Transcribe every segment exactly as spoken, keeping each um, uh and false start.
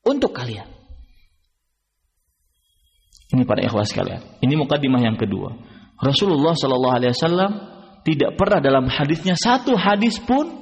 untuk kalian. Ini para ikhwah sekalian. Ini mukaddimah yang kedua. Rasulullah sallallahu alaihi wasallam tidak pernah dalam hadisnya satu hadis pun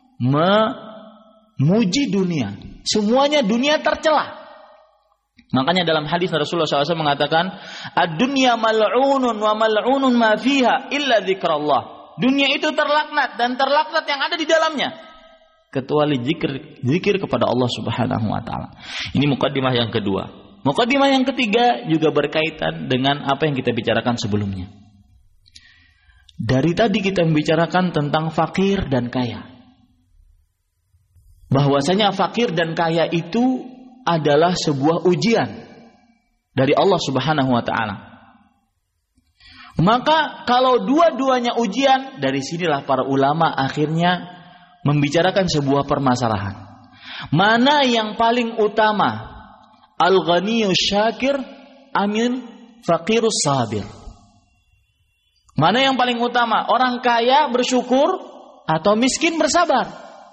memuji dunia. Semuanya dunia tercela. Makanya dalam hadis Rasulullah sallallahu alaihi wasallam mengatakan, "Ad-dunya mal'unun wa mal'unun ma fiha illa dzikrullah." Dunia itu terlaknat dan terlaknat yang ada di dalamnya kecuali zikir zikir kepada Allah Subhanahu wa taala. Ini mukaddimah yang kedua. Mukaddimah yang ketiga juga berkaitan dengan apa yang kita bicarakan sebelumnya. Dari tadi kita membicarakan tentang fakir dan kaya. Bahwasanya fakir dan kaya itu adalah sebuah ujian dari Allah Subhanahu wa taala. Maka kalau dua-duanya ujian, dari sinilah para ulama akhirnya membicarakan sebuah permasalahan. Mana yang paling utama? Al-ghaniyus syakir amin faqirus sabir. Mana yang paling utama? Orang kaya bersyukur atau miskin bersabar?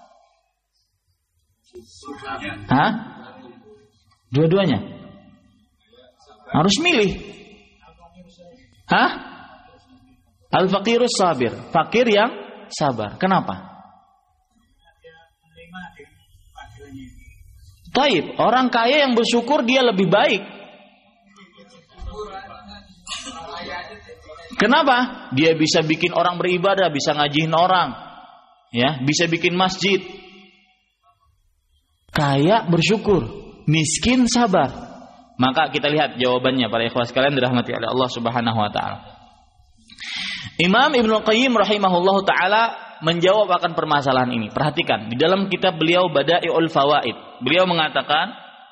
Hah? Dua-duanya. Harus milih. Hah? Al-faqirus sabir. Fakir yang sabar. Kenapa? Taib, orang kaya yang bersyukur dia lebih baik. Kenapa? Dia bisa bikin orang beribadah, bisa ngajiin orang, ya, bisa bikin masjid. Kaya bersyukur, miskin sabar. Maka kita lihat jawabannya para ikhwah sekalian dirahmati oleh Allah Subhanahu wa taala. Imam Ibnu Qayyim rahimahullahu taala menjawab akan permasalahan ini. Perhatikan, di dalam kitab beliau Bada'iul Fawaid, beliau mengatakan,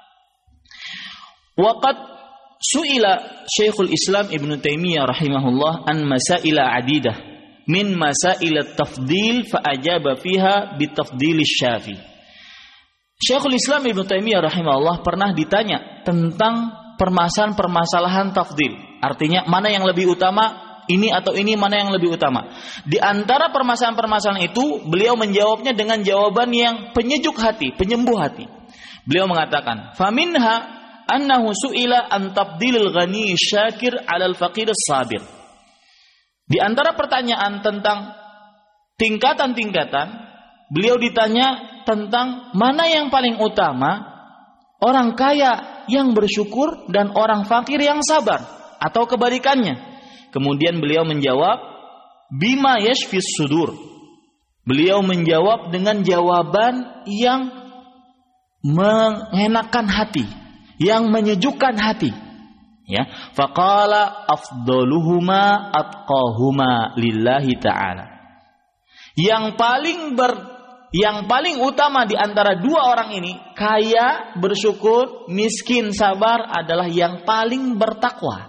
waqad su'ila Syekhul Islam Ibnu Taimiyah rahimahullah an masaila adidah min masail at-tafdil fa ajaba fiha bi tafdil asy-Syafi. Syekhul Islam Ibnu Taimiyah rahimahullah pernah ditanya tentang permasalahan-permasalahan tafdil. Artinya mana yang lebih utama, ini atau ini, mana yang lebih utama. Di antara permasalahan-permasalahan itu, beliau menjawabnya dengan jawaban yang penyejuk hati, penyembuh hati. Beliau mengatakan, "Faminha annahu su'ila an tabdilil ghani syakir 'alal faqir sabir." Di antara pertanyaan tentang tingkatan-tingkatan, beliau ditanya tentang mana yang paling utama, orang kaya yang bersyukur dan orang fakir yang sabar, atau kebalikannya. Kemudian beliau menjawab, bima yashfis sudur. Beliau menjawab dengan jawaban yang mengenakan hati, yang menyejukkan hati. Ya, faqala afdaluhuma atqahuma lillahi ta'ala. Yang paling ber, yang paling utama di antara dua orang ini, kaya bersyukur, miskin sabar, adalah yang paling bertakwa.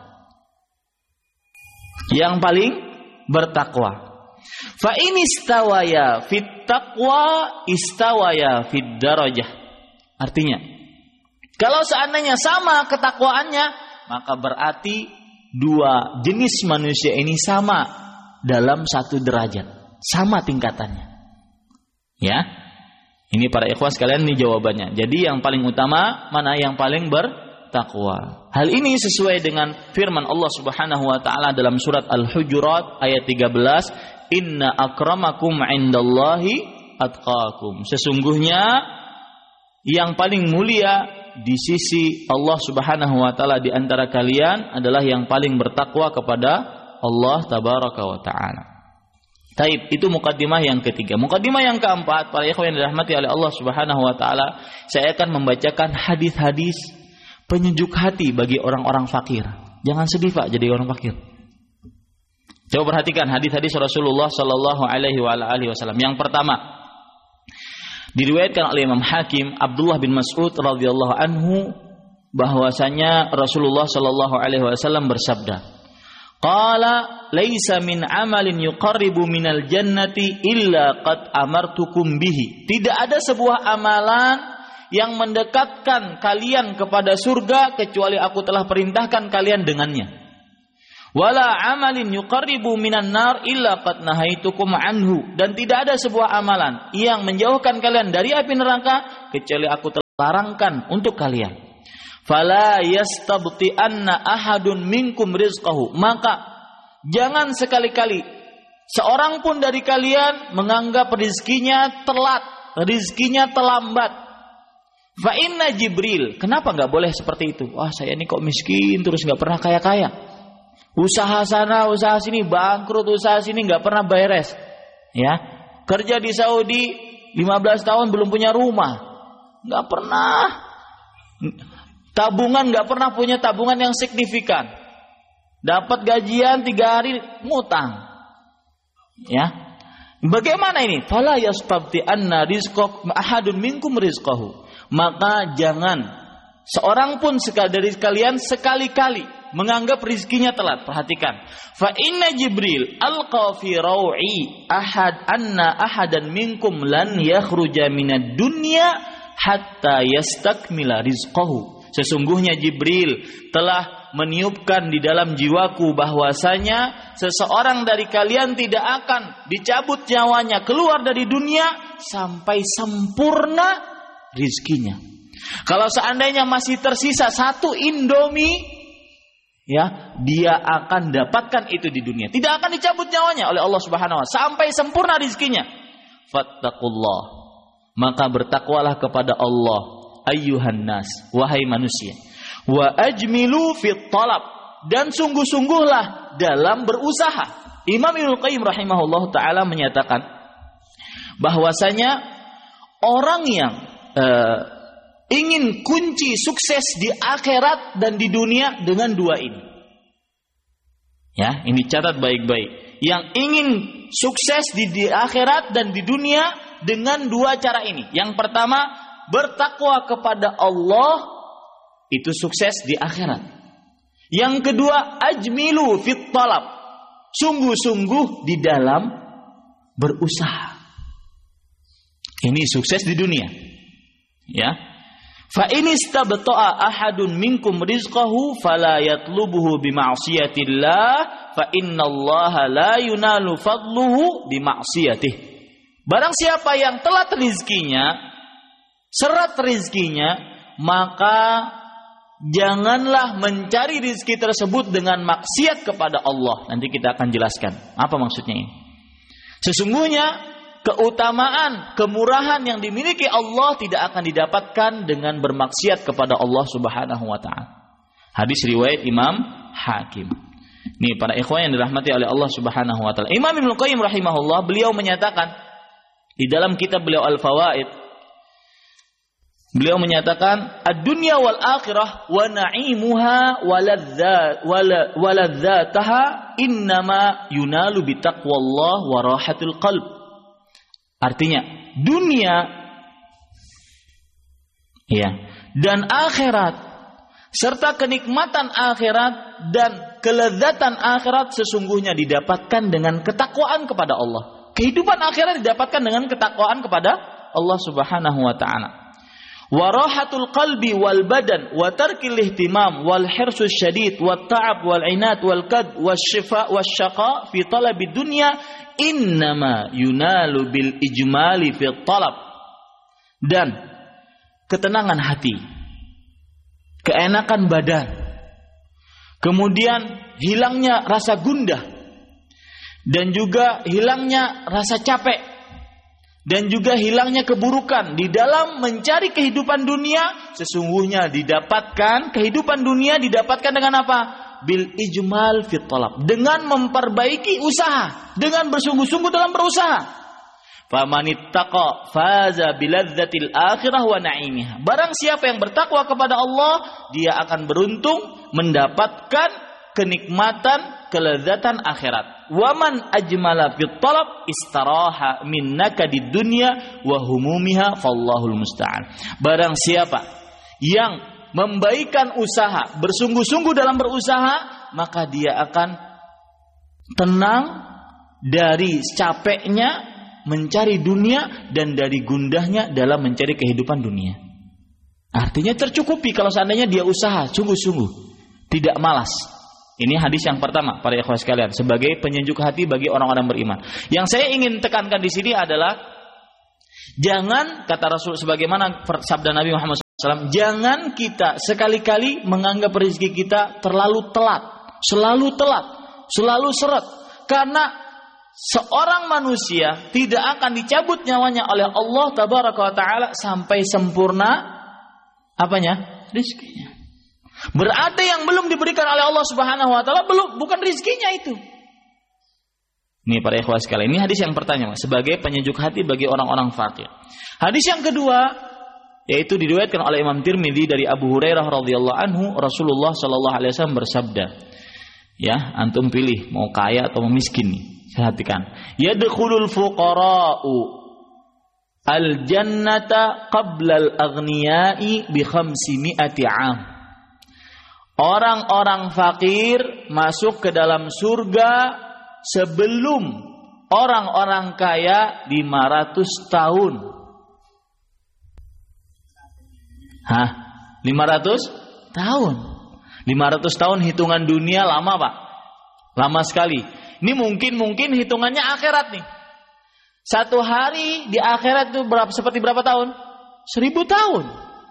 Yang paling bertakwa. Fa in istawaya fit taqwa istawaya fid darajah. Artinya, kalau seandainya sama ketakwaannya, maka berarti dua jenis manusia ini sama dalam satu derajat, sama tingkatannya. Ya. Ini para ikhwah sekalian, ini jawabannya. Jadi yang paling utama mana yang paling bertakwa. Hal ini sesuai dengan firman Allah Subhanahu wa taala dalam surat Al-Hujurat ayat tiga belas, "Inna akramakum 'indallahi atqakum." Sesungguhnya yang paling mulia di sisi Allah Subhanahu wa taala di antara kalian adalah yang paling bertakwa kepada Allah tabaraka wa taala. Taib, itu mukaddimah yang ketiga. Mukaddimah yang keempat, para ikhwan yang dirahmati oleh Allah Subhanahu wa taala, saya akan membacakan hadis-hadis penyejuk hati bagi orang-orang fakir. Jangan sedih Pak jadi orang fakir. Coba perhatikan hadis-hadis Rasulullah sallallahu alaihi wasallam. Yang pertama, diriwayatkan oleh Imam Hakim, Abdullah bin Mas'ud radhiyallahu anhu, bahwasanya Rasulullah sallallahu alaihi wasallam bersabda, qala laisa min amalin yuqarribu minal jannati illa qad amartukum bihi. Tidak ada sebuah amalan yang mendekatkan kalian kepada surga kecuali aku telah perintahkan kalian dengannya. Wala amalin yuqarribu minan nar illa qad nahaitukum anhu. Dan tidak ada sebuah amalan yang menjauhkan kalian dari api neraka kecuali aku telah larangkan untuk kalian. Fala yastabti'anna ahadun minkum rizqahu. Maka jangan sekali-kali seorang pun dari kalian menganggap rizkinya telat, rizkinya terlambat. Fa inna Jibril. Kenapa enggak boleh seperti itu? Wah, saya ini kok miskin terus enggak pernah kaya-kaya. Usaha sana, usaha sini bangkrut, usaha sini enggak pernah beres. Ya. Kerja di Saudi lima belas tahun belum punya rumah. Enggak pernah. Tabungan enggak pernah punya tabungan yang signifikan. Dapat gajian tiga hari ngutang. Ya. Bagaimana ini? Fala yastabti anna rizqak ahadun minkum rizqahu. Maka jangan seorang pun dari kalian sekali-kali menganggap rizkinya telat. Perhatikan. Fa inna Jibril alqa fi raw'i ahad anna ahadan minkum lan yakhruja minad dunya hatta yastakmila rizqahu. Sesungguhnya Jibril telah meniupkan di dalam jiwaku bahwasanya seseorang dari kalian tidak akan dicabut nyawanya keluar dari dunia sampai sempurna rizkinya. Kalau seandainya masih tersisa satu Indomie, ya, dia akan dapatkan itu di dunia. Tidak akan dicabut nyawanya oleh Allah Subhanahu wa taala sampai sempurna rizkinya. Fattaqullah. Maka bertakwalah kepada Allah, ayyuhan nas, wahai manusia. Wa ajmilu fit talab, dan sungguh-sungguhlah dalam berusaha. Imam Ibnu Qayyim rahimahullahu taala menyatakan bahwasanya orang yang uh, ingin kunci sukses di akhirat dan di dunia dengan dua ini. Ya, ini catat baik-baik. Yang ingin sukses di, di akhirat dan di dunia dengan dua cara ini. Yang pertama, bertakwa kepada Allah, itu sukses di akhirat. Yang kedua, ajmilu fit talab, sungguh-sungguh di dalam berusaha. Ini sukses di dunia. Ya. Fa in istabta'a ahadun minkum rizqahu fala yatlubuhu bi ma'siyatillah fa innallaha la yunalu fadluhu bi ma'siyatih. Barang siapa yang telat rizkinya, seret rizkinya, maka janganlah mencari rizki tersebut dengan maksiat kepada Allah. Nanti kita akan jelaskan apa maksudnya ini. Sesungguhnya keutamaan, kemurahan yang dimiliki Allah tidak akan didapatkan dengan bermaksiat kepada Allah Subhanahu wa taala. Hadis riwayat Imam Hakim. Ini para ikhwan yang dirahmati oleh Allah Subhanahu wa taala. Imam Ibnu Qayyim rahimahullah, beliau menyatakan di dalam kitab beliau Al-Fawaid, beliau menyatakan ad-dunya wal akhirah wa na'imuha wa ladzataha innama yunalu bi taqwallah wa rahatul qalb. Artinya dunia, ya, dan akhirat serta kenikmatan akhirat dan kelezatan akhirat sesungguhnya didapatkan dengan ketakwaan kepada Allah. Kehidupan akhirat didapatkan dengan ketakwaan kepada Allah Subhanahu wa taala. Wa rahatul qalbi wal badan wa tarkil ihtimam wal hirsus syadid wat ta'ab wal inat wal kad wasyifa wasyaqa fi talabid dunya innama yunalu bil ijmali fi talab. Dan ketenangan hati, keenakan badan, kemudian hilangnya rasa gundah, dan juga hilangnya rasa capek, dan juga hilangnya keburukan di dalam mencari kehidupan dunia, sesungguhnya didapatkan, kehidupan dunia didapatkan dengan apa? Bil ijmal fit talab, dengan memperbaiki usaha, dengan bersungguh-sungguh dalam berusaha. Famanittaqa faza biladzatil akhirah wa na'imiha. Barang siapa yang bertakwa kepada Allah, dia akan beruntung mendapatkan kenikmatan, kelezatan akhirat. Waman ajmala fit talab istaraha min nakadid dunya wa humumiha fallahul musta'an. Barang siapa yang membaikan usaha, bersungguh-sungguh dalam berusaha, maka dia akan tenang dari capeknya mencari dunia dan dari gundahnya dalam mencari kehidupan dunia. Artinya tercukupi kalau seandainya dia usaha sungguh-sungguh, tidak malas. Ini hadis yang pertama para ikhwan sekalian, sebagai penyejuk hati bagi orang-orang beriman. Yang saya ingin tekankan di sini adalah jangan, kata Rasul sebagaimana sabda Nabi Muhammad jangan kita sekali-kali menganggap rezeki kita terlalu telat, selalu telat, selalu seret. Karena seorang manusia tidak akan dicabut nyawanya oleh Allah Tabaraka wa Ta'ala sampai sempurna apanya? Rezekinya. Berarti yang belum diberikan oleh Allah Subhanahu wa Ta'ala belum, bukan rezekinya itu. Ini para ikhwah sekalian, ini hadis yang pertama sebagai penyejuk hati bagi orang-orang fakir. Hadis yang kedua yaitu diriwayatkan oleh Imam Tirmidzi dari Abu Hurairah radhiyallahu anhu, Rasulullah sallallahu alaihi wasallam bersabda, ya, antum pilih mau kaya atau mau miskin nih. Perhatikan. Yadkhulul fuqara'u al-jannata qabla al-aghniyai bi khamsimi'ati 'am. Orang-orang fakir masuk ke dalam surga sebelum orang-orang kaya lima ratus tahun. Hah? lima ratus tahun. lima ratus tahun hitungan dunia lama, Pak. Lama sekali. Ini mungkin-mungkin hitungannya akhirat nih. Satu hari di akhirat itu berapa, seperti berapa tahun? Seribu tahun.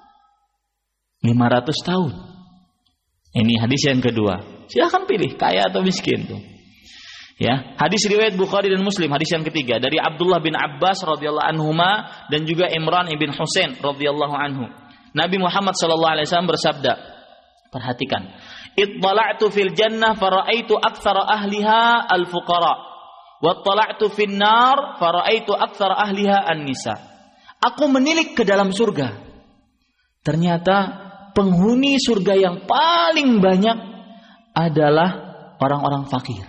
lima ratus tahun. Ini hadis yang kedua. Silahkan pilih kaya atau miskin tuh. Ya, hadis riwayat Bukhari dan Muslim, hadis yang ketiga dari Abdullah bin Abbas radhiyallahu anhuma dan juga Imran ibn Husain radhiyallahu anhu. Nabi Muhammad sallallahu alaihi wasallam bersabda, perhatikan, "Ittala'tu fil jannah fara'aitu aktsara ahliha al-fuqara, wa ittala'tu fin nar fara'aitu aktsara ahliha an-nisa." Aku menilik ke dalam surga. Ternyata penghuni surga yang paling banyak adalah orang-orang fakir.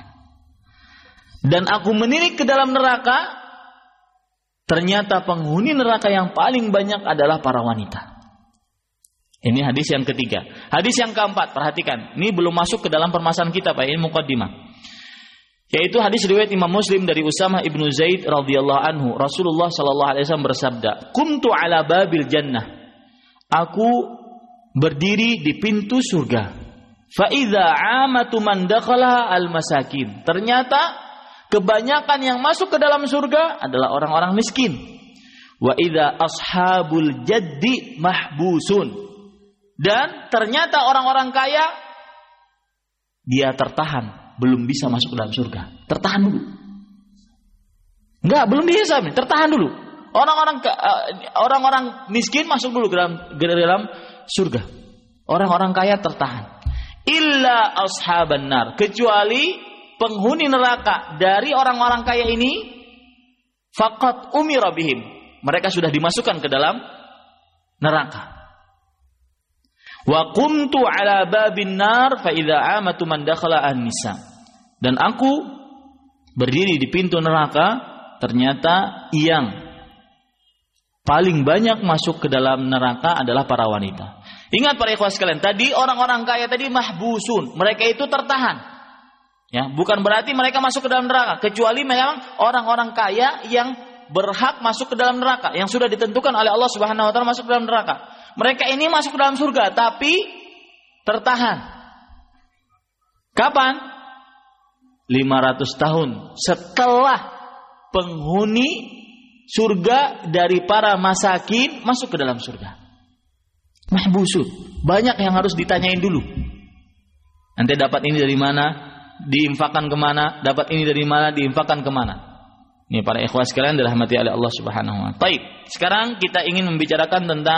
Dan aku menilik ke dalam neraka, ternyata penghuni neraka yang paling banyak adalah para wanita. Ini hadis yang ketiga. Hadis yang keempat, perhatikan. Ini belum masuk ke dalam permasalahan kita, Pak. Ini muqaddimah. Yaitu hadis riwayat Imam Muslim dari Usamah ibnu Zaid radhiyallahu anhu. Rasulullah sallallahu alaihi wasallam bersabda, "Kuntu ala babil jannah." Aku berdiri di pintu surga. Fa idza 'amatu man dakhala al-masakin. Ternyata kebanyakan yang masuk ke dalam surga adalah orang-orang miskin. Wa idza ashabul jaddi mahbusun. Dan ternyata orang-orang kaya dia tertahan, belum bisa masuk ke dalam surga. Tertahan dulu. Enggak, belum dihisab, tertahan dulu. Orang-orang orang-orang miskin masuk dulu ke dalam ke dalam surga. Orang-orang kaya tertahan. Illa ashaban nar, kecuali penghuni neraka dari orang-orang kaya ini, faqat umira bihim, mereka sudah dimasukkan ke dalam neraka. Wa qumtu ala babin nar fa idza amatu man dakhala an-nisa. Dan aku berdiri di pintu neraka, ternyata yang paling banyak masuk ke dalam neraka adalah para wanita. Ingat para ikhwas sekalian, tadi orang-orang kaya tadi mahbusun, mereka itu tertahan. Ya, bukan berarti mereka masuk ke dalam neraka, kecuali memang orang-orang kaya yang berhak masuk ke dalam neraka, yang sudah ditentukan oleh Allah Subhanahu wa taala masuk ke dalam neraka. Mereka ini masuk ke dalam surga tapi tertahan. Kapan? lima ratus tahun setelah penghuni surga dari para masakin masuk ke dalam surga. Mahbusun. Banyak yang harus ditanyain dulu. Nanti dapat ini dari mana? Diinfakkan kemana? Dapat ini dari mana? Diinfakkan kemana? Ini para ikhwas sekalian dirahmati oleh Allah Subhanahu wa taala. Baik, sekarang kita ingin membicarakan tentang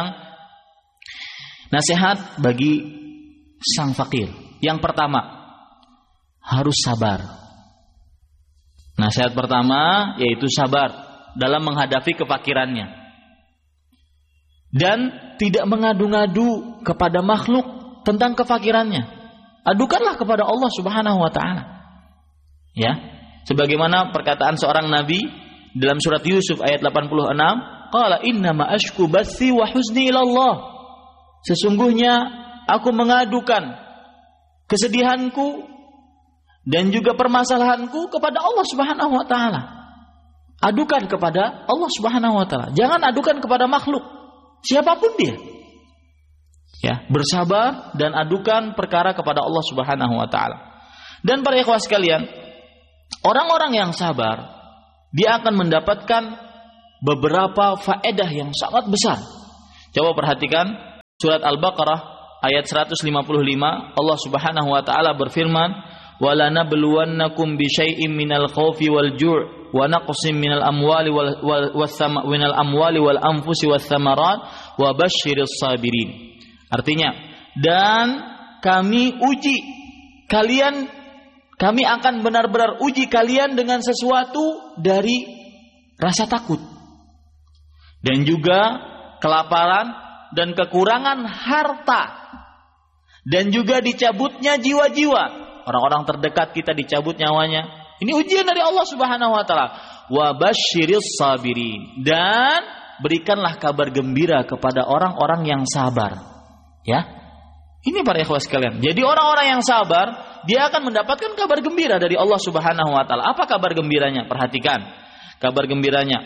nasihat bagi sang fakir. Yang pertama, harus sabar. Nasihat pertama yaitu sabar dalam menghadapi kefakirannya. Dan tidak mengadu-ngadu kepada makhluk tentang kefakirannya. Adukanlah kepada Allah Subhanahu wa taala. Ya. Sebagaimana perkataan seorang nabi dalam surat Yusuf ayat delapan puluh enam, qala innama ashku bathi wa huzni ila Allah. Sesungguhnya aku mengadukan kesedihanku dan juga permasalahanku kepada Allah Subhanahu wa taala. Adukan kepada Allah Subhanahu wa taala. Jangan adukan kepada makhluk. Siapapun dia. Ya, bersabar dan adukan perkara kepada Allah Subhanahu wa taala. Dan para ikhwas sekalian, orang-orang yang sabar, dia akan mendapatkan beberapa faedah yang sangat besar. Coba perhatikan surat Al-Baqarah ayat seratus lima puluh lima Allah Subhanahu wa taala berfirman, "Wala nabluwannakum bi syai'im minal khaufi wal ju' wa naqsim minal amwali wal wal minal amwali wal anfusi was thamarat wa basyiris sabirin." Artinya, dan kami uji kalian, kami akan benar-benar uji kalian dengan sesuatu dari rasa takut dan juga kelaparan dan kekurangan harta dan juga dicabutnya jiwa-jiwa. Orang-orang terdekat kita dicabut nyawanya. Ini ujian dari Allah Subhanahu wa taala. Wa basyiris sabirin, dan berikanlah kabar gembira kepada orang-orang yang sabar. Ya. Ini para ikhwas sekalian. Jadi orang-orang yang sabar, dia akan mendapatkan kabar gembira dari Allah Subhanahu wa taala. Apa kabar gembiranya? Perhatikan. Kabar gembiranya.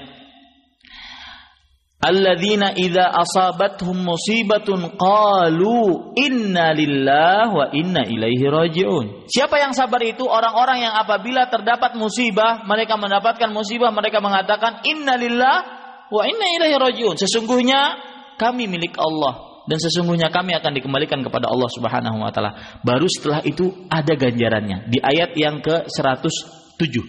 Alladzina idza asabathum musibatun qalu inna lillahi wa inna ilaihi raji'un. Siapa yang sabar itu? Orang-orang yang apabila terdapat musibah, mereka mendapatkan musibah, mereka mengatakan inna lillahi wa inna ilaihi raji'un. Sesungguhnya kami milik Allah dan sesungguhnya kami akan dikembalikan kepada Allah Subhanahu wa taala. Baru setelah itu ada ganjarannya di ayat yang ke seratus tujuh.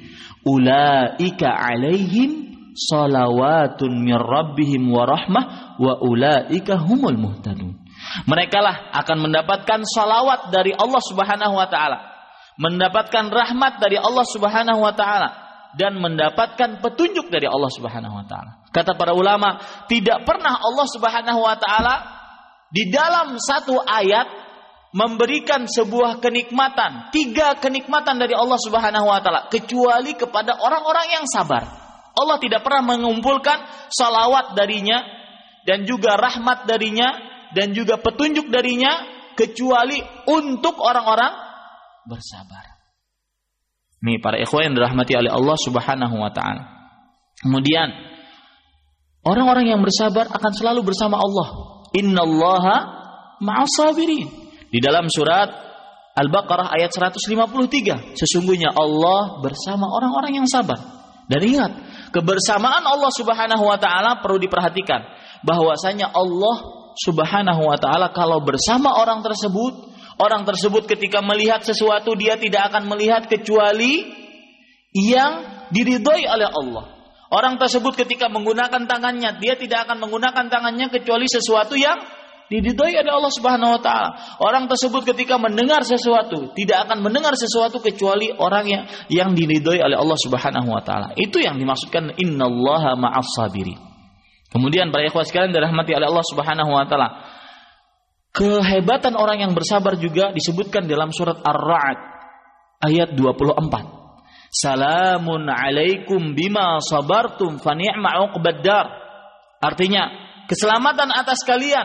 Ulaika alaihim salawatun mir rabbihim wa rahmah wa ulaika humul muhtadun. Merekalah akan mendapatkan salawat dari Allah Subhanahu wa taala, mendapatkan rahmat dari Allah Subhanahu wa taala, dan mendapatkan petunjuk dari Allah Subhanahu wa taala. Kata para ulama, tidak pernah Allah Subhanahu wa taala di dalam satu ayat memberikan sebuah kenikmatan, tiga kenikmatan dari Allah Subhanahu wa taala kecuali kepada orang-orang yang sabar. Allah tidak pernah mengumpulkan salawat darinya dan juga rahmat darinya dan juga petunjuk darinya kecuali untuk orang-orang bersabar. Ini para ikhwan yang dirahmati oleh Allah Subhanahu wa taala. Kemudian orang-orang yang bersabar akan selalu bersama Allah. Innallaha ma'as sabirin. Di dalam surat Al-Baqarah ayat seratus lima puluh tiga, sesungguhnya Allah bersama orang-orang yang sabar. Dan ingat, kebersamaan Allah Subhanahu wa taala perlu diperhatikan, bahwasanya Allah Subhanahu wa taala kalau bersama orang tersebut, orang tersebut ketika melihat sesuatu dia tidak akan melihat kecuali yang diridhoi oleh Allah. Orang tersebut ketika menggunakan tangannya, dia tidak akan menggunakan tangannya kecuali sesuatu yang diridhoi oleh Allah Subhanahu wa taala. Orang tersebut ketika mendengar sesuatu, tidak akan mendengar sesuatu kecuali orang yang yang diridhoi oleh Allah Subhanahu wa taala. Itu yang dimaksudkan innallaha ma'as sabirin. Kemudian para ikhwah sekalian dirahmati oleh Allah Subhanahu wa taala, kehebatan orang yang bersabar juga disebutkan dalam surat Ar-Ra'd ayat dua puluh empat. Salamun alaikum bima sabartum fa ni'ma 'uqbaddar. Artinya, keselamatan atas kalian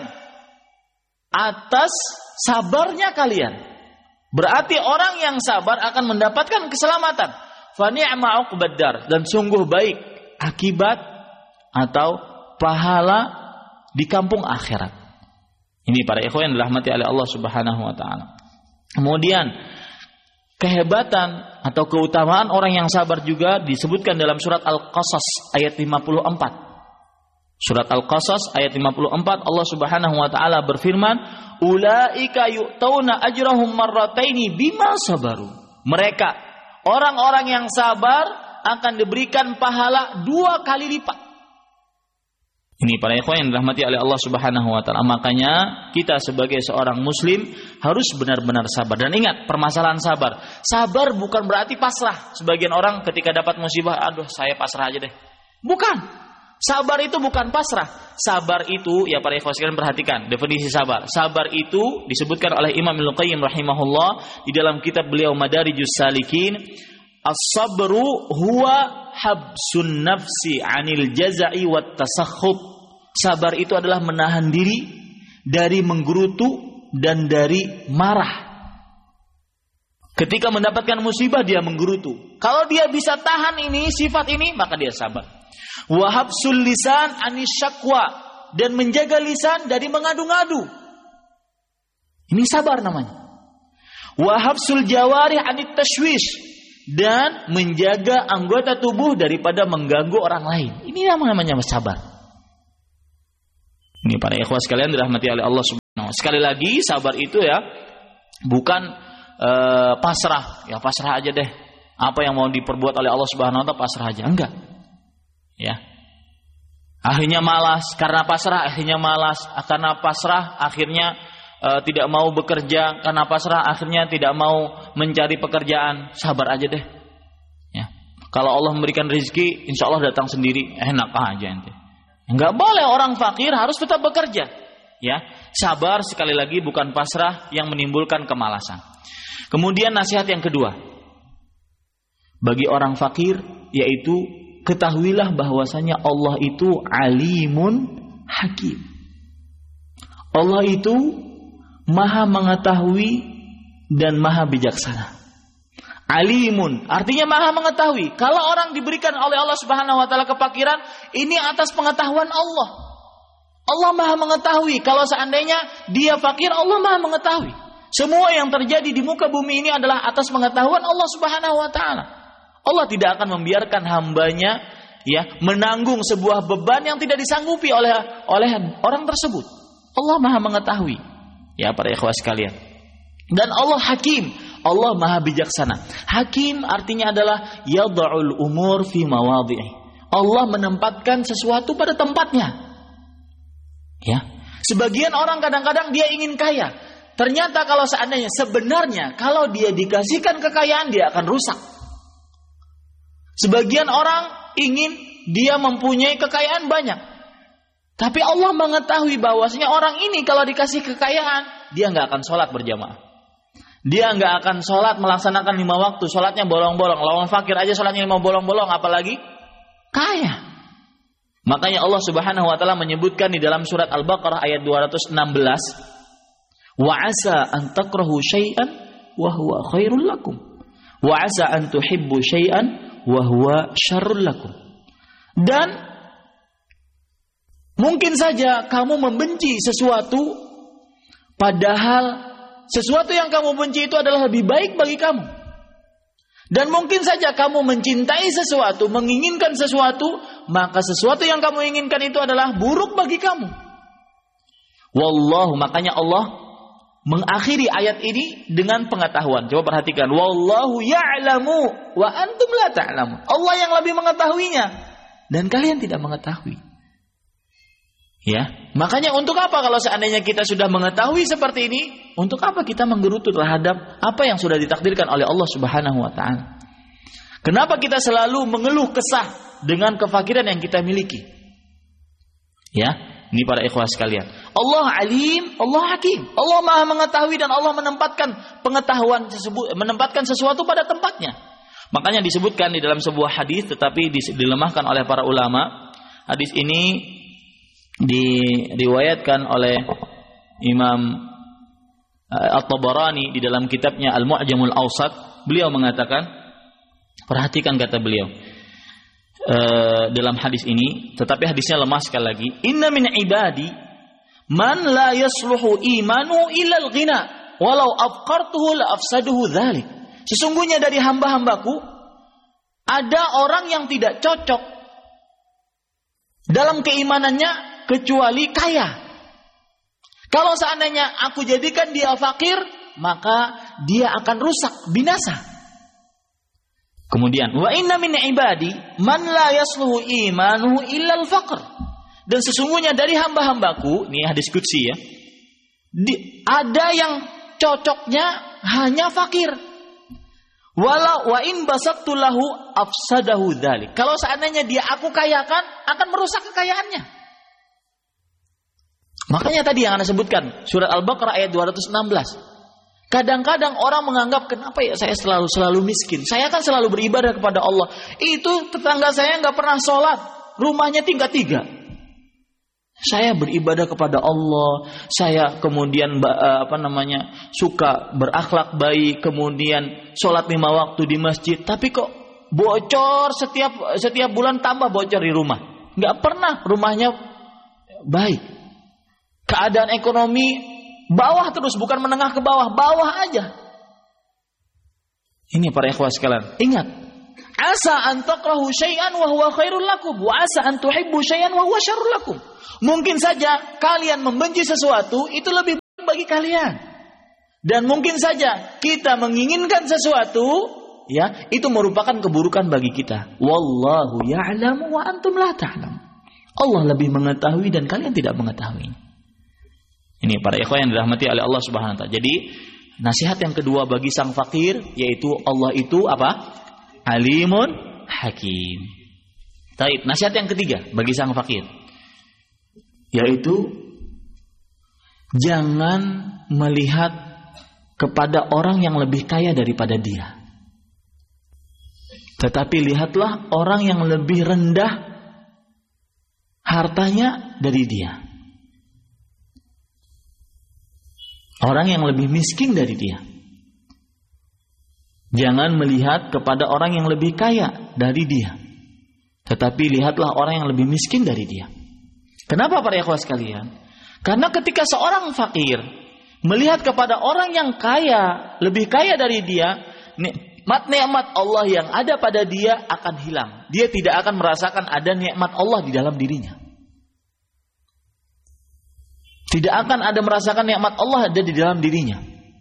atas sabarnya kalian. Berarti orang yang sabar akan mendapatkan keselamatan. Fa ni'ma 'uqbaddar, dan sungguh baik akibat atau pahala di kampung akhirat. Ini para ikhwan yang dirahmati oleh Allah Subhanahu wa taala. Kemudian kehebatan atau keutamaan orang yang sabar juga disebutkan dalam surat Al-Qasas ayat lima puluh empat. Surat Al-Qasas ayat lima puluh empat, Allah Subhanahu wa taala berfirman, "Ulaika yu'tauna ajrahum marrataini bima sabaru." Mereka, orang-orang yang sabar akan diberikan pahala dua kali lipat. Ini para ikhwan yang dirahmati oleh Allah Subhanahu wa taala. Makanya kita sebagai seorang muslim harus benar-benar sabar. Dan ingat, permasalahan sabar. Sabar bukan berarti pasrah. Sebagian orang ketika dapat musibah, aduh saya pasrah aja deh. Bukan. Sabar itu bukan pasrah. Sabar itu, ya para ikhwan sekalian perhatikan definisi sabar. Sabar itu disebutkan oleh Imam Ibnu Qayyim rahimahullah di dalam kitab beliau Madarijus Salikin. As-sabru huwa habsun nafsi 'anil jaza'i wat tasakhut. Sabar itu adalah menahan diri dari menggerutu dan dari marah. Ketika mendapatkan musibah dia menggerutu. Kalau dia bisa tahan ini, sifat ini, maka dia sabar. Wa habsul lisan 'anis syakwa, dan menjaga lisan dari mengadu-ngadu. Ini sabar namanya. Wa habsul jawarih 'anit tashwish, dan menjaga anggota tubuh daripada mengganggu orang lain. Ini namanya sabar. Ini para ikhwah sekalian dirahmati oleh Allah Subhanahu Subhanahu wa taala. Sekali lagi, sabar itu ya bukan uh, pasrah. Ya pasrah aja deh. Apa yang mau diperbuat oleh Allah Subhanahu wa taala pasrah aja. Enggak. Ya. Akhirnya malas karena pasrah, akhirnya malas karena pasrah, akhirnya uh, tidak mau bekerja karena pasrah, akhirnya tidak mau mencari pekerjaan. Sabar aja deh. Ya. Kalau Allah memberikan rezeki, insya Allah datang sendiri. Enak aja ente. Enggak boleh orang fakir harus tetap bekerja. Ya, sabar sekali lagi bukan pasrah yang menimbulkan kemalasan. Kemudian nasihat yang kedua bagi orang fakir yaitu ketahuilah bahwasanya Allah itu alimun hakim. Allah itu maha mengetahui dan maha bijaksana. Alimun artinya maha mengetahui. Kalau orang diberikan oleh Allah Subhanahu wa taala kefakiran, ini atas pengetahuan Allah. Allah maha mengetahui. Kalau seandainya dia fakir, Allah maha mengetahui. Semua yang terjadi di muka bumi ini adalah atas pengetahuan Allah Subhanahu wa taala. Allah tidak akan membiarkan hambanya ya menanggung sebuah beban yang tidak disanggupi oleh oleh orang tersebut. Allah maha mengetahui. Ya para ikhwah sekalian. Dan Allah hakim. Allah maha bijaksana. Hakim artinya adalah yad'ul umur fi mawadhi'i. Allah menempatkan sesuatu pada tempatnya. Ya. Sebagian orang kadang-kadang dia ingin kaya. Ternyata kalau seandainya sebenarnya kalau dia dikasihkan kekayaan dia akan rusak. Sebagian orang ingin dia mempunyai kekayaan banyak. Tapi Allah mengetahui bahwasanya orang ini kalau dikasih kekayaan dia nggak akan sholat berjamaah. Dia nggak akan sholat melaksanakan lima waktu, sholatnya bolong-bolong. Lawan fakir aja sholatnya lima bolong-bolong, apalagi kaya. Makanya Allah Subhanahu wa taala menyebutkan di dalam surat Al-Baqarah ayat dua ratus enam belas, wa asa an takrahu syai'an wa huwa khairul lakum, wa asa an tuhibbu syai'an wa huwa syarrul lakum. Dan mungkin saja kamu membenci sesuatu padahal sesuatu yang kamu benci itu adalah lebih baik bagi kamu. Dan mungkin saja kamu mencintai sesuatu, menginginkan sesuatu, maka sesuatu yang kamu inginkan itu adalah buruk bagi kamu. Wallahu, makanya Allah mengakhiri ayat ini dengan pengetahuan. Coba perhatikan. Wallahu ya'lamu wa antum la ta'lamun. Allah yang lebih mengetahuinya dan kalian tidak mengetahui. Ya, makanya untuk apa kalau seandainya kita sudah mengetahui seperti ini, untuk apa kita menggerutu terhadap apa yang sudah ditakdirkan oleh Allah Subhanahu wa taala? Kenapa kita selalu mengeluh kesah dengan kefakiran yang kita miliki? Ya, ini para ikhwah sekalian. Allah alim, Allah hakim. Allah maha mengetahui dan Allah menempatkan pengetahuan tersebut, menempatkan sesuatu pada tempatnya. Makanya disebutkan di dalam sebuah hadis tetapi dilemahkan oleh para ulama. Hadis ini diriwayatkan oleh Imam At-Tabarani di dalam kitabnya Al-Mu'jamul Awsat. Beliau mengatakan, perhatikan kata beliau uh, dalam hadis ini, tetapi hadisnya lemah sekali lagi. Inna min ibadi man la yasluhu imanu illa al-ghina walau afqartuhu la afsaduhu dzalik. Sesungguhnya dari hamba-hambaku ada orang yang tidak cocok dalam keimanannya kecuali kaya. Kalau seandainya aku jadikan dia fakir, maka dia akan rusak, binasa. Kemudian, wa inna min ibadi man la yasluhu imanuhu illa al-faqr. Dan sesungguhnya dari hamba-hambaku, ini hadis qudsi ya, di, ada yang cocoknya hanya fakir. Walau wa in basattu lahu afsadahu dzalik. Kalau seandainya dia aku kayakan, akan merusak kekayaannya. Makanya tadi yang Anda sebutkan surat Al-Baqarah ayat dua ratus enam belas. Kadang-kadang orang menganggap kenapa ya saya selalu selalu miskin? Saya kan selalu beribadah kepada Allah. Itu tetangga saya nggak pernah sholat, rumahnya tingkat tiga. Saya beribadah kepada Allah, saya kemudian apa namanya suka berakhlak baik, kemudian sholat lima waktu di masjid. Tapi kok bocor setiap setiap bulan tambah bocor di rumah. Nggak pernah rumahnya baik. Keadaan ekonomi bawah terus, bukan menengah ke bawah, bawah aja. Ini para ikhwah sekalian, ingat. Asa an takrahu syai'an wa huwa khairul lakum wa asa an tuhibbu syai'an wa huwa syarrul lakum. Mungkin saja kalian membenci sesuatu itu lebih bagi kalian. Dan mungkin saja kita menginginkan sesuatu, ya, itu merupakan keburukan bagi kita. Wallahu ya'lamu wa antum la ta'lamun. Allah lebih mengetahui dan kalian tidak mengetahui. Ini para ikhwan yang dirahmati oleh Allah Subhanahu wa taala. Jadi, nasihat yang kedua bagi sang fakir yaitu Allah itu apa? Alimun Hakim. Baik, nasihat yang ketiga bagi sang fakir yaitu jangan melihat kepada orang yang lebih kaya daripada dia. Tetapi lihatlah orang yang lebih rendah hartanya dari dia. Orang yang lebih miskin dari dia. Jangan melihat kepada orang yang lebih kaya dari dia. Tetapi lihatlah orang yang lebih miskin dari dia. Kenapa para ikhwah sekalian? Karena ketika seorang fakir melihat kepada orang yang kaya, lebih kaya dari dia, nikmat-nikmat Allah yang ada pada dia akan hilang. Dia tidak akan merasakan ada nikmat Allah di dalam dirinya. Tidak akan ada merasakan nikmat Allah ada di dalam dirinya.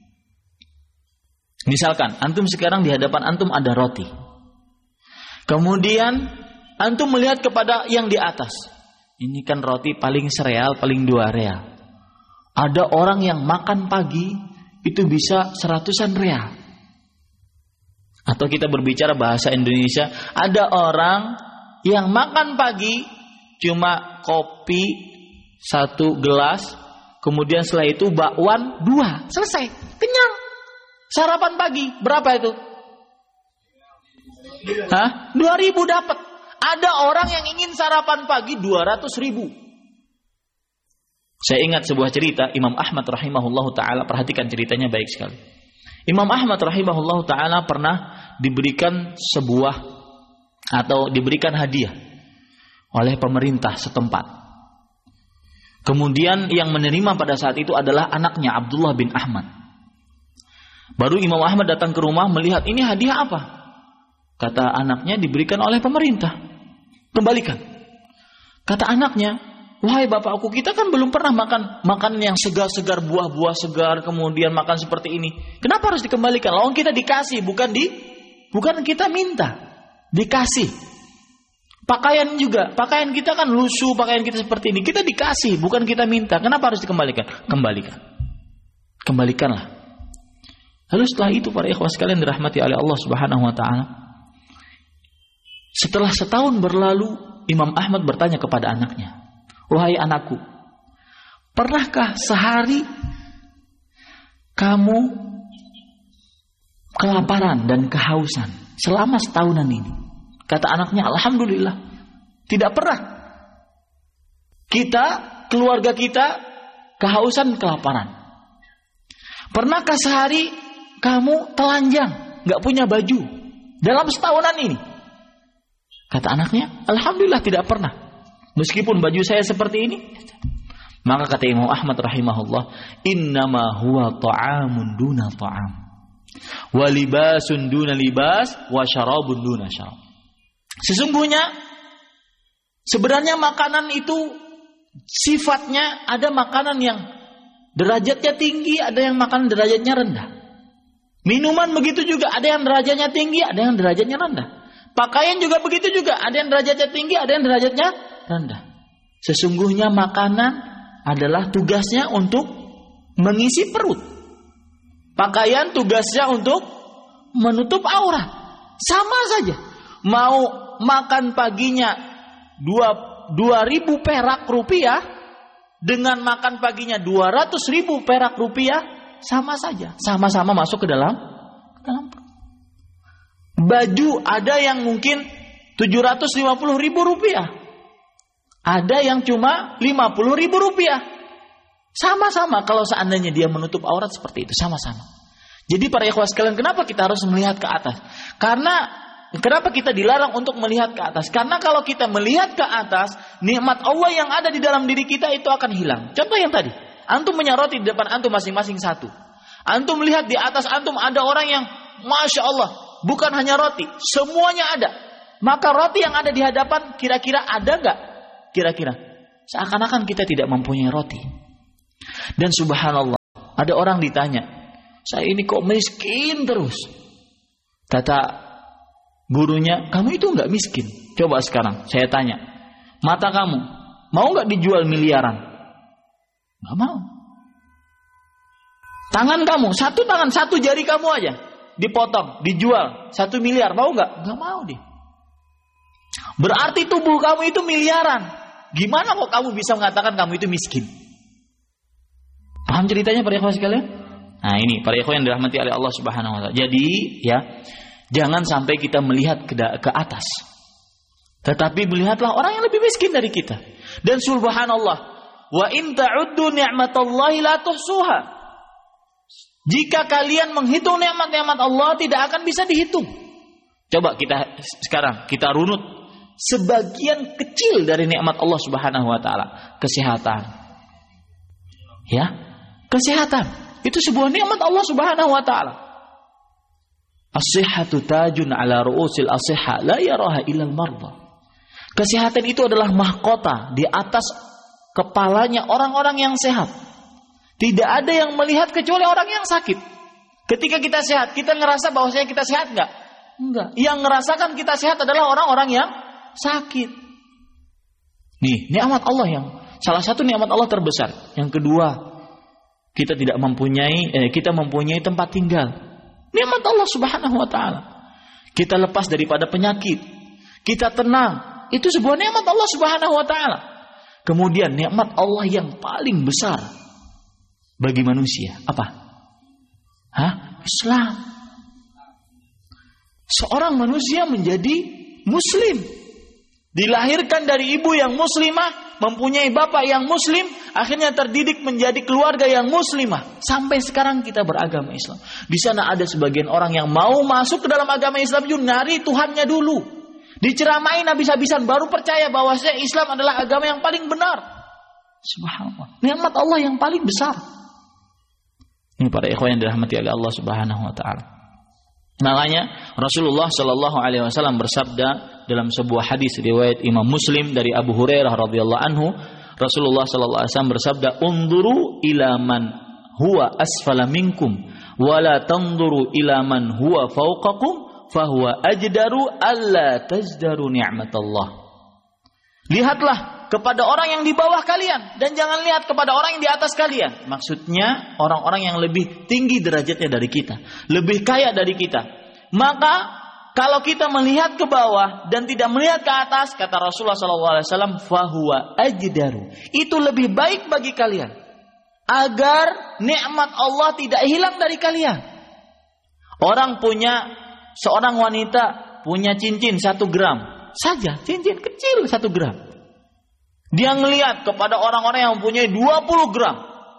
Misalkan, antum sekarang di hadapan antum ada roti. Kemudian, antum melihat kepada yang di atas. Ini kan roti paling sereal, paling dua real. Ada orang yang makan pagi itu bisa seratusan real. Atau kita berbicara bahasa Indonesia, ada orang yang makan pagi cuma kopi satu gelas, kemudian setelah itu bakwan dua, selesai, kenyang. Sarapan pagi berapa itu? Hah? Dua ribu dapat. Ada orang yang ingin sarapan pagi dua ratus ribu. Saya ingat sebuah cerita Imam Ahmad rahimahullahu ta'ala. Perhatikan ceritanya baik sekali. Imam Ahmad rahimahullahu ta'ala pernah diberikan sebuah atau diberikan hadiah oleh pemerintah setempat. Kemudian yang menerima pada saat itu adalah anaknya Abdullah bin Ahmad. Baru Imam Ahmad datang ke rumah melihat ini hadiah apa? Kata anaknya diberikan oleh pemerintah. Kembalikan. Kata anaknya, wahai bapakku, kita kan belum pernah makan makanan yang segar-segar, buah-buah segar, kemudian makan seperti ini. Kenapa harus dikembalikan? Lawan kita dikasih, bukan di, bukan kita minta, dikasih. Pakaian juga, pakaian kita kan lusuh, pakaian kita seperti ini, kita dikasih, bukan kita minta. Kenapa harus dikembalikan? Kembalikan, kembalikanlah. Lalu setelah itu para ikhwah sekalian dirahmati oleh Allah Subhanahu Wa Taala. Setelah setahun berlalu, Imam Ahmad bertanya kepada anaknya, wahai anakku, pernahkah sehari kamu kelaparan dan kehausan selama setahunan ini? Kata anaknya, alhamdulillah, tidak pernah. Kita, keluarga kita, kehausan, kelaparan. Pernahkah sehari kamu telanjang, gak punya baju dalam setahunan ini? Kata anaknya, alhamdulillah tidak pernah. Meskipun baju saya seperti ini. Maka kata Imam Ahmad rahimahullah, innama huwa ta'amun duna ta'am, wa libasun duna libas, wa syarabun duna syarab. Sesungguhnya sebenarnya makanan itu sifatnya ada makanan yang derajatnya tinggi, ada yang makanan derajatnya rendah. Minuman begitu juga, ada yang derajatnya tinggi, ada yang derajatnya rendah. Pakaian juga begitu juga, ada yang derajatnya tinggi, ada yang derajatnya rendah. Sesungguhnya makanan adalah tugasnya untuk mengisi perut. Pakaian tugasnya untuk menutup aurat. Sama saja. Mau makan paginya dua ribu perak rupiah dengan makan paginya dua ratus ribu perak rupiah, sama saja. Sama-sama masuk ke dalam ke dalam perut. Baju ada yang mungkin tujuh ratus lima puluh ribu rupiah. Ada yang cuma lima puluh ribu rupiah. Sama-sama kalau seandainya dia menutup aurat seperti itu. Sama-sama. Jadi para ikhwah sekalian, kenapa kita harus melihat ke atas? Karena, kenapa kita dilarang untuk melihat ke atas? Karena kalau kita melihat ke atas, nikmat Allah yang ada di dalam diri kita itu akan hilang. Contoh yang tadi. Antum menyoroti di depan antum masing-masing satu. Antum melihat di atas antum ada orang yang Masya Allah, bukan hanya roti, semuanya ada. Maka roti yang ada di hadapan kira-kira ada gak? Kira-kira seakan-akan kita tidak mempunyai roti. Dan subhanallah, ada orang ditanya, saya ini kok miskin terus. Kata gurunya, kamu itu enggak miskin. Coba sekarang saya tanya, mata kamu mau enggak dijual miliaran? Enggak mau. Tangan kamu, satu tangan, satu jari kamu aja dipotong, dijual satu miliar, mau enggak? Enggak mau dia. Berarti tubuh kamu itu miliaran. Gimana kok kamu bisa mengatakan kamu itu miskin? Paham ceritanya para ikhwan sekalian? Nah ini para ikhwan yang dirahmati oleh Allah Subhanahu wa taala. Jadi ya, jangan sampai kita melihat ke, ke atas. Tetapi melihatlah orang yang lebih miskin dari kita. Dan subhanallah, wa in ta'uddu ni'matallahi la tuhsuha. Jika kalian menghitung nikmat-nikmat Allah tidak akan bisa dihitung. Coba kita sekarang kita runut sebagian kecil dari nikmat Allah Subhanahu wa taala, kesehatan. Ya? Kesehatan itu sebuah nikmat Allah Subhanahu wa taala. As-sihhatu tajun ala ru'usil as-sihha la yaraha illal marda. Kesehatan itu adalah mahkota di atas kepalanya orang-orang yang sehat. Tidak ada yang melihat kecuali orang yang sakit. Ketika kita sehat, kita ngerasa bahwasanya kita sehat enggak? Enggak. Yang ngerasakan kita sehat adalah orang-orang yang sakit. Nih, nikmat Allah yang salah satu nikmat Allah terbesar. Yang kedua, kita tidak mempunyai eh, kita mempunyai tempat tinggal. Nikmat Allah Subhanahu wa taala. Kita lepas daripada penyakit. Kita tenang. Itu sebuah nikmat Allah Subhanahu wa taala. Kemudian nikmat Allah yang paling besar bagi manusia apa? Hah? Islam. Seorang manusia menjadi muslim. Dilahirkan dari ibu yang muslimah, mempunyai bapak yang muslim, akhirnya terdidik menjadi keluarga yang muslimah. Sampai sekarang kita beragama Islam. Di sana ada sebagian orang yang mau masuk ke dalam agama Islam juga nyari Tuhannya dulu. Diceramain habis-habisan baru percaya bahwa Islam adalah agama yang paling benar. Subhanallah. Nikmat Allah yang paling besar. Ini para ikhwan yang dirahmati oleh Allah Subhanahu wa taala. Makanya Rasulullah Shallallahu Alaihi Wasallam bersabda dalam sebuah hadis riwayat Imam Muslim dari Abu Hurairah radhiyallahu anhu, Rasulullah Shallallahu Alaihi Wasallam bersabda, "Unduru ila man huwa asfala minkum, wala tanduru ila man huwa fawqakum, fahuwa ajdaru alla tajdaru ni'matallah." Lihatlah kepada orang yang di bawah kalian dan jangan lihat kepada orang yang di atas kalian. Maksudnya orang-orang yang lebih tinggi derajatnya dari kita, lebih kaya dari kita. Maka kalau kita melihat ke bawah dan tidak melihat ke atas, kata Rasulullah shallallahu alaihi wasallam, fahuwa ajdaru. Itu lebih baik bagi kalian agar nikmat Allah tidak hilang dari kalian. Orang punya seorang wanita punya cincin satu gram saja, cincin kecil satu gram. Dia ngelihat kepada orang-orang yang mempunyai dua puluh gram.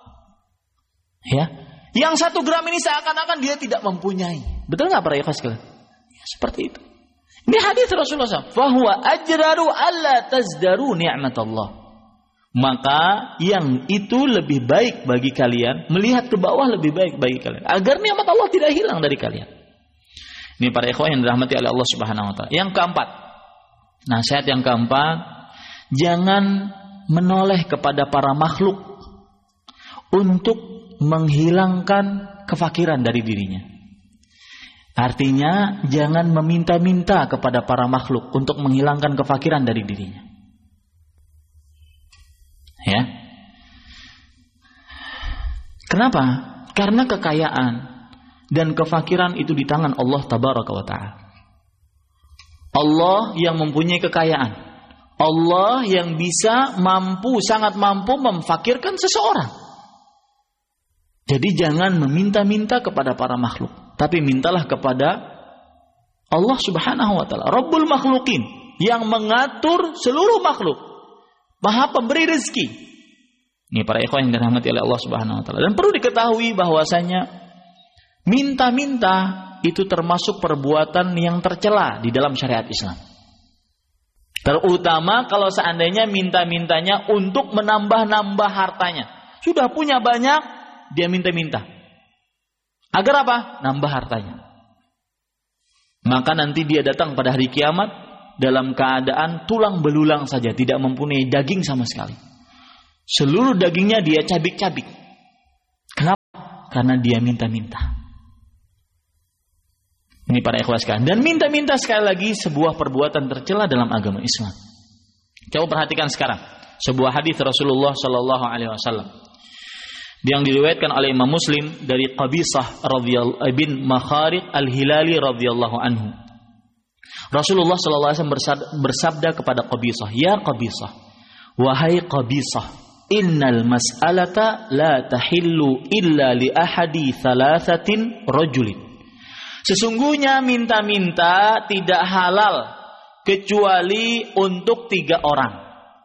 Ya. Yang satu gram ini seakan-akan dia tidak mempunyai. Betul nggak para ikhwan sekalian? Ya, seperti itu. Ini hadis Rasulullah shallallahu alaihi wasallam. Fahuwa ajraru alla tazdaru ni'matallah. Maka yang itu lebih baik bagi kalian, melihat ke bawah lebih baik bagi kalian, agar nikmat Allah tidak hilang dari kalian. Ini para ikhwan yang dirahmati oleh Allah Subhanahu wa taala. Yang keempat. Nasihat yang keempat, jangan menoleh kepada para makhluk untuk menghilangkan kefakiran dari dirinya. Artinya, jangan meminta-minta kepada para makhluk untuk menghilangkan kefakiran dari dirinya. Ya. Kenapa? Karena kekayaan dan kefakiran itu di tangan Allah Tabaraka wa Ta'ala. Allah yang mempunyai kekayaan. Allah yang bisa mampu, sangat mampu memfakirkan seseorang. Jadi jangan meminta-minta kepada para makhluk, tapi mintalah kepada Allah Subhanahu wa taala, Rabbul makhlukin, yang mengatur seluruh makhluk, Maha pemberi rezeki. Ini para ikhwan yang dirahmati oleh Allah Subhanahu wa taala. Dan perlu diketahui bahwasanya minta-minta itu termasuk perbuatan yang tercela di dalam syariat Islam. Terutama kalau seandainya minta-mintanya untuk menambah-nambah hartanya. Sudah punya banyak, dia minta-minta. Agar apa? Nambah hartanya. Maka nanti dia datang pada hari kiamat dalam keadaan tulang belulang saja, tidak mempunyai daging sama sekali. Seluruh dagingnya dia cabik-cabik. Kenapa? Karena dia minta-minta. Ini para ikhwas sekalian. Dan minta-minta sekali lagi sebuah perbuatan tercela dalam agama Islam. Coba perhatikan sekarang sebuah hadis Rasulullah Shallallahu Alaihi Wasallam yang diriwayatkan oleh Imam Muslim dari Qabisah radhiyallahu bin Makhariq al-Hilali radhiyallahu anhu. Rasulullah Shallallahu Alaihi Wasallam bersabda kepada Qabisah, ya Qabisah, wahai Qabisah, innal mas'alata la tahillu illa li ahadi thalathatin rajulin. Sesungguhnya minta-minta tidak halal kecuali untuk tiga orang.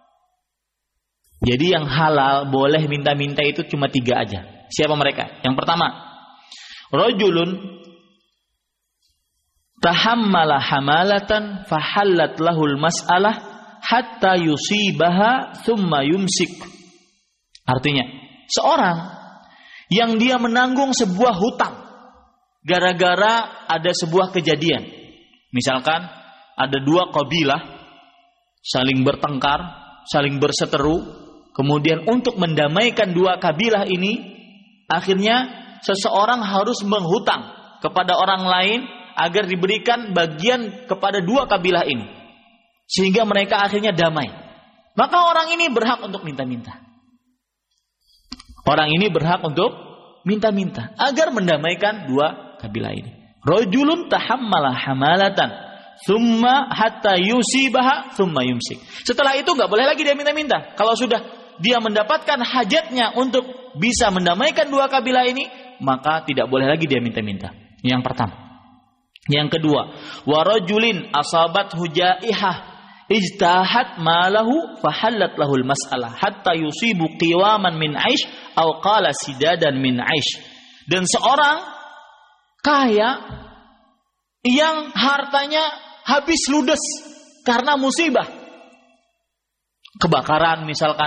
Jadi yang halal boleh minta-minta itu cuma tiga aja. Siapa mereka? Yang pertama, rajulun tahammala hamalatan fahallat lahul mas'alah hatta yusibaha thumma yumsik. Artinya, seorang yang dia menanggung sebuah hutang gara-gara ada sebuah kejadian. Misalkan ada dua kabilah saling bertengkar, saling berseteru, kemudian untuk mendamaikan dua kabilah ini, akhirnya seseorang harus menghutang kepada orang lain agar diberikan bagian kepada dua kabilah ini, sehingga mereka akhirnya damai. Maka orang ini berhak untuk minta-minta. Orang ini berhak untuk minta-minta agar mendamaikan dua kabilah ini. Rajulun tahammala hamalatan thumma hatta yusibaha thumma yumsik. Setelah itu enggak boleh lagi dia minta-minta. Kalau sudah dia mendapatkan hajatnya untuk bisa mendamaikan dua kabilah ini, maka tidak boleh lagi dia minta-minta. Yang pertama. Yang kedua, wa rajulin asabat hujaihah ijtahat malahu fahallat lahul mas'alah hatta yusibu qiwaman min aish aw qala sidadan min aish. Dan seorang kaya yang hartanya habis ludes karena musibah, kebakaran misalkan,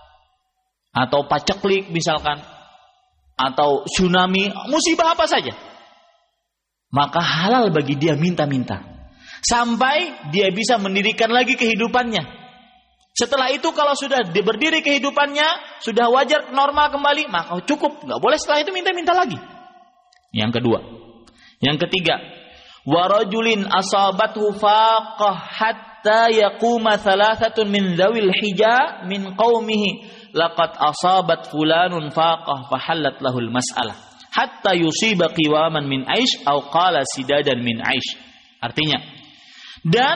atau paceklik misalkan, atau tsunami, musibah apa saja, maka halal bagi dia minta-minta sampai dia bisa mendirikan lagi kehidupannya. Setelah itu kalau sudah dia berdiri kehidupannya, sudah wajar normal kembali, maka cukup, nggak boleh setelah itu minta-minta lagi. Yang kedua. Yang ketiga, wa rajulin asabathu faqah hatta yaquma thalathatun min dzawil hija min qaumihi laqad asabat fulanun faqah fahallat lahul mas'alah hatta yusiba qiwaman min aish aw qala sidadan min aish. Artinya, dan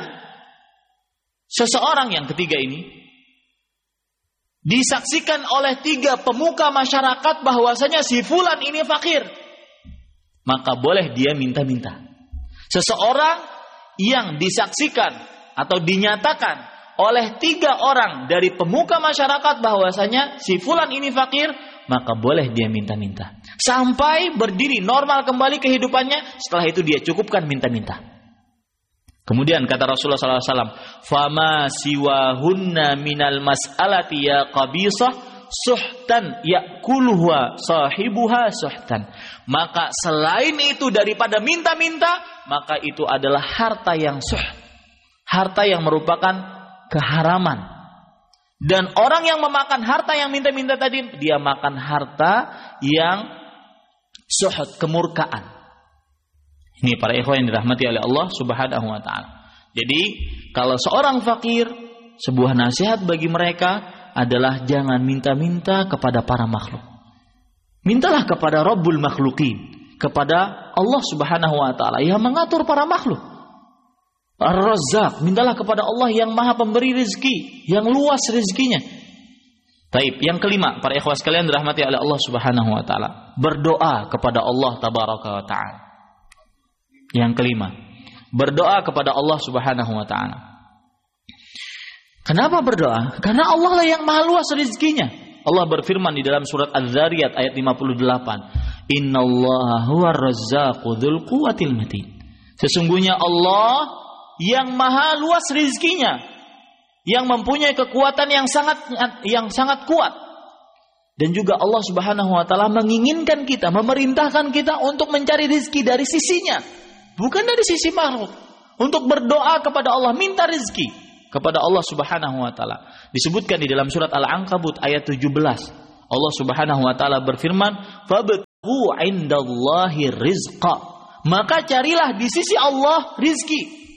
seseorang yang ketiga ini disaksikan oleh tiga pemuka masyarakat bahwasanya si fulan ini fakir, maka boleh dia minta-minta. Seseorang yang disaksikan atau dinyatakan oleh tiga orang dari pemuka masyarakat bahwasanya si fulan ini fakir, maka boleh dia minta-minta sampai berdiri normal kembali kehidupannya. Setelah itu dia cukupkan minta-minta. Kemudian kata Rasulullah sallallahu alaihi wasallam, "Fama siwahunna minal mas'alati ya qabisah suhtan yakuluha sahibuha suhtan." Maka selain itu daripada minta-minta, maka itu adalah harta yang suh, harta yang merupakan keharaman. Dan orang yang memakan harta yang minta-minta tadi, dia makan harta yang suhud, kemurkaan. Ini para ikhwan yang dirahmati oleh Allah Subhanahu wa taala. Jadi, kalau seorang fakir, sebuah nasihat bagi mereka adalah jangan minta-minta kepada para makhluk. Mintalah kepada Rabbul Makhluqin, kepada Allah Subhanahu wa taala yang mengatur para makhluk. Ar-Razzaq, mintalah kepada Allah yang Maha Pemberi rezeki, yang luas rezekinya. Taib, yang kelima, para ikhwas sekalian dirahmati oleh Allah Subhanahu wa taala, berdoa kepada Allah tabaraka wa taala. Yang kelima, berdoa kepada Allah Subhanahu wa taala. Kenapa berdoa? Karena Allah lah yang Maha luas rezekinya. Allah berfirman di dalam surat Az-Zariyat ayat lima puluh delapan, "Innallaha huwar razzaqu dzul quwwatil matin." Sesungguhnya Allah yang Maha luas rezekinya, yang mempunyai kekuatan yang sangat yang sangat kuat. Dan juga Allah Subhanahu wa taala menginginkan kita, memerintahkan kita untuk mencari rezeki dari sisinya, bukan dari sisi makhluk. Untuk berdoa kepada Allah, minta rezeki kepada Allah Subhanahu wa taala. Disebutkan di dalam surat Al-Ankabut ayat tujuh belas. Allah Subhanahu wa taala berfirman, hu indallahi rizqa. Maka carilah di sisi Allah rizki.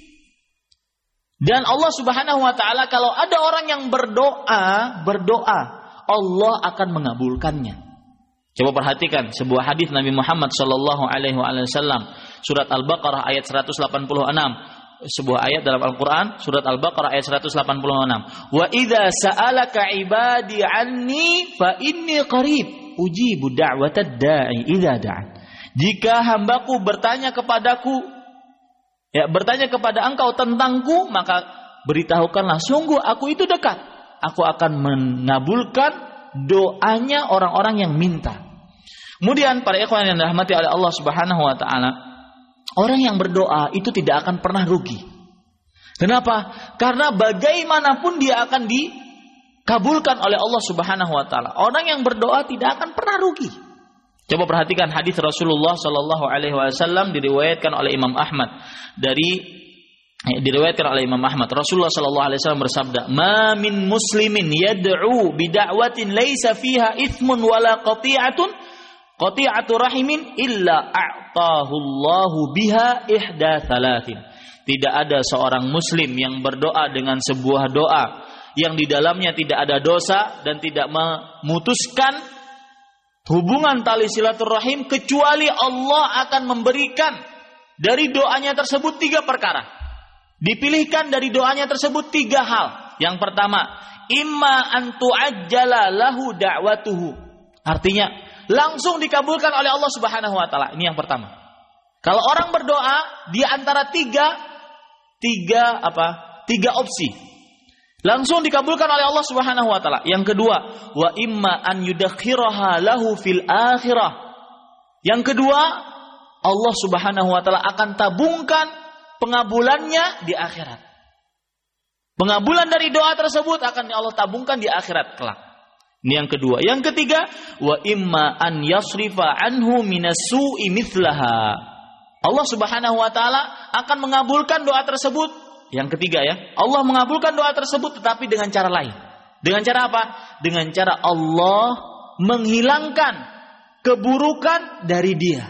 Dan Allah Subhanahu wa taala kalau ada orang yang berdoa, berdoa, Allah akan mengabulkannya. Coba perhatikan sebuah hadis Nabi Muhammad sallallahu alaihi wasallam, surat Al-Baqarah ayat seratus delapan puluh enam. Sebuah ayat dalam Al-Qur'an, surat Al-Baqarah ayat seratus delapan puluh enam. Wa idza sa'alaka 'ibadi 'anni fa inni qarib ujibu da'watad da'i idza da'an. Jika hambaku bertanya kepadaku, ya bertanya kepada engkau tentangku, maka beritahukanlah sungguh aku itu dekat. Aku akan mengabulkan doanya orang-orang yang minta. Kemudian para ikhwan yang dirahmati oleh Allah Subhanahu wa taala, orang yang berdoa itu tidak akan pernah rugi. Kenapa? Karena bagaimanapun dia akan dikabulkan oleh Allah Subhanahu wa taala. Orang yang berdoa tidak akan pernah rugi. Coba perhatikan hadis Rasulullah sallallahu alaihi wasallam diriwayatkan oleh Imam Ahmad dari diriwayatkan oleh Imam Ahmad. Rasulullah sallallahu alaihi wasallam bersabda, "Ma min muslimin yad'u bi da'watin laisa fiha ithmun wala qati'atun qati'atu rahimin illa a'tahu Allahu biha ihda thalathin." Tidak ada seorang muslim yang berdoa dengan sebuah doa yang di dalamnya tidak ada dosa dan tidak memutuskan hubungan tali silaturahim kecuali Allah akan memberikan dari doanya tersebut tiga perkara. Dipilihkan dari doanya tersebut tiga hal. Yang pertama, imma an tu'ajjala lahu da'watuhu. Artinya, langsung dikabulkan oleh Allah Subhanahu wa taala. Ini yang pertama. Kalau orang berdoa di antara tiga tiga apa? Tiga opsi. Langsung dikabulkan oleh Allah Subhanahu wa taala. Yang kedua, wa imma an yudakhiraha lahu fil akhirah. Yang kedua, Allah Subhanahu wa taala akan tabungkan pengabulannya di akhirat. Pengabulan dari doa tersebut akan Allah tabungkan di akhirat kelak. Ini yang kedua. Yang ketiga, wa imma an yasrifa anhu minasu'i mithlaha. Allah Subhanahu wa taala akan mengabulkan doa tersebut. Yang ketiga ya, Allah mengabulkan doa tersebut tetapi dengan cara lain. Dengan cara apa? Dengan cara Allah menghilangkan keburukan dari dia.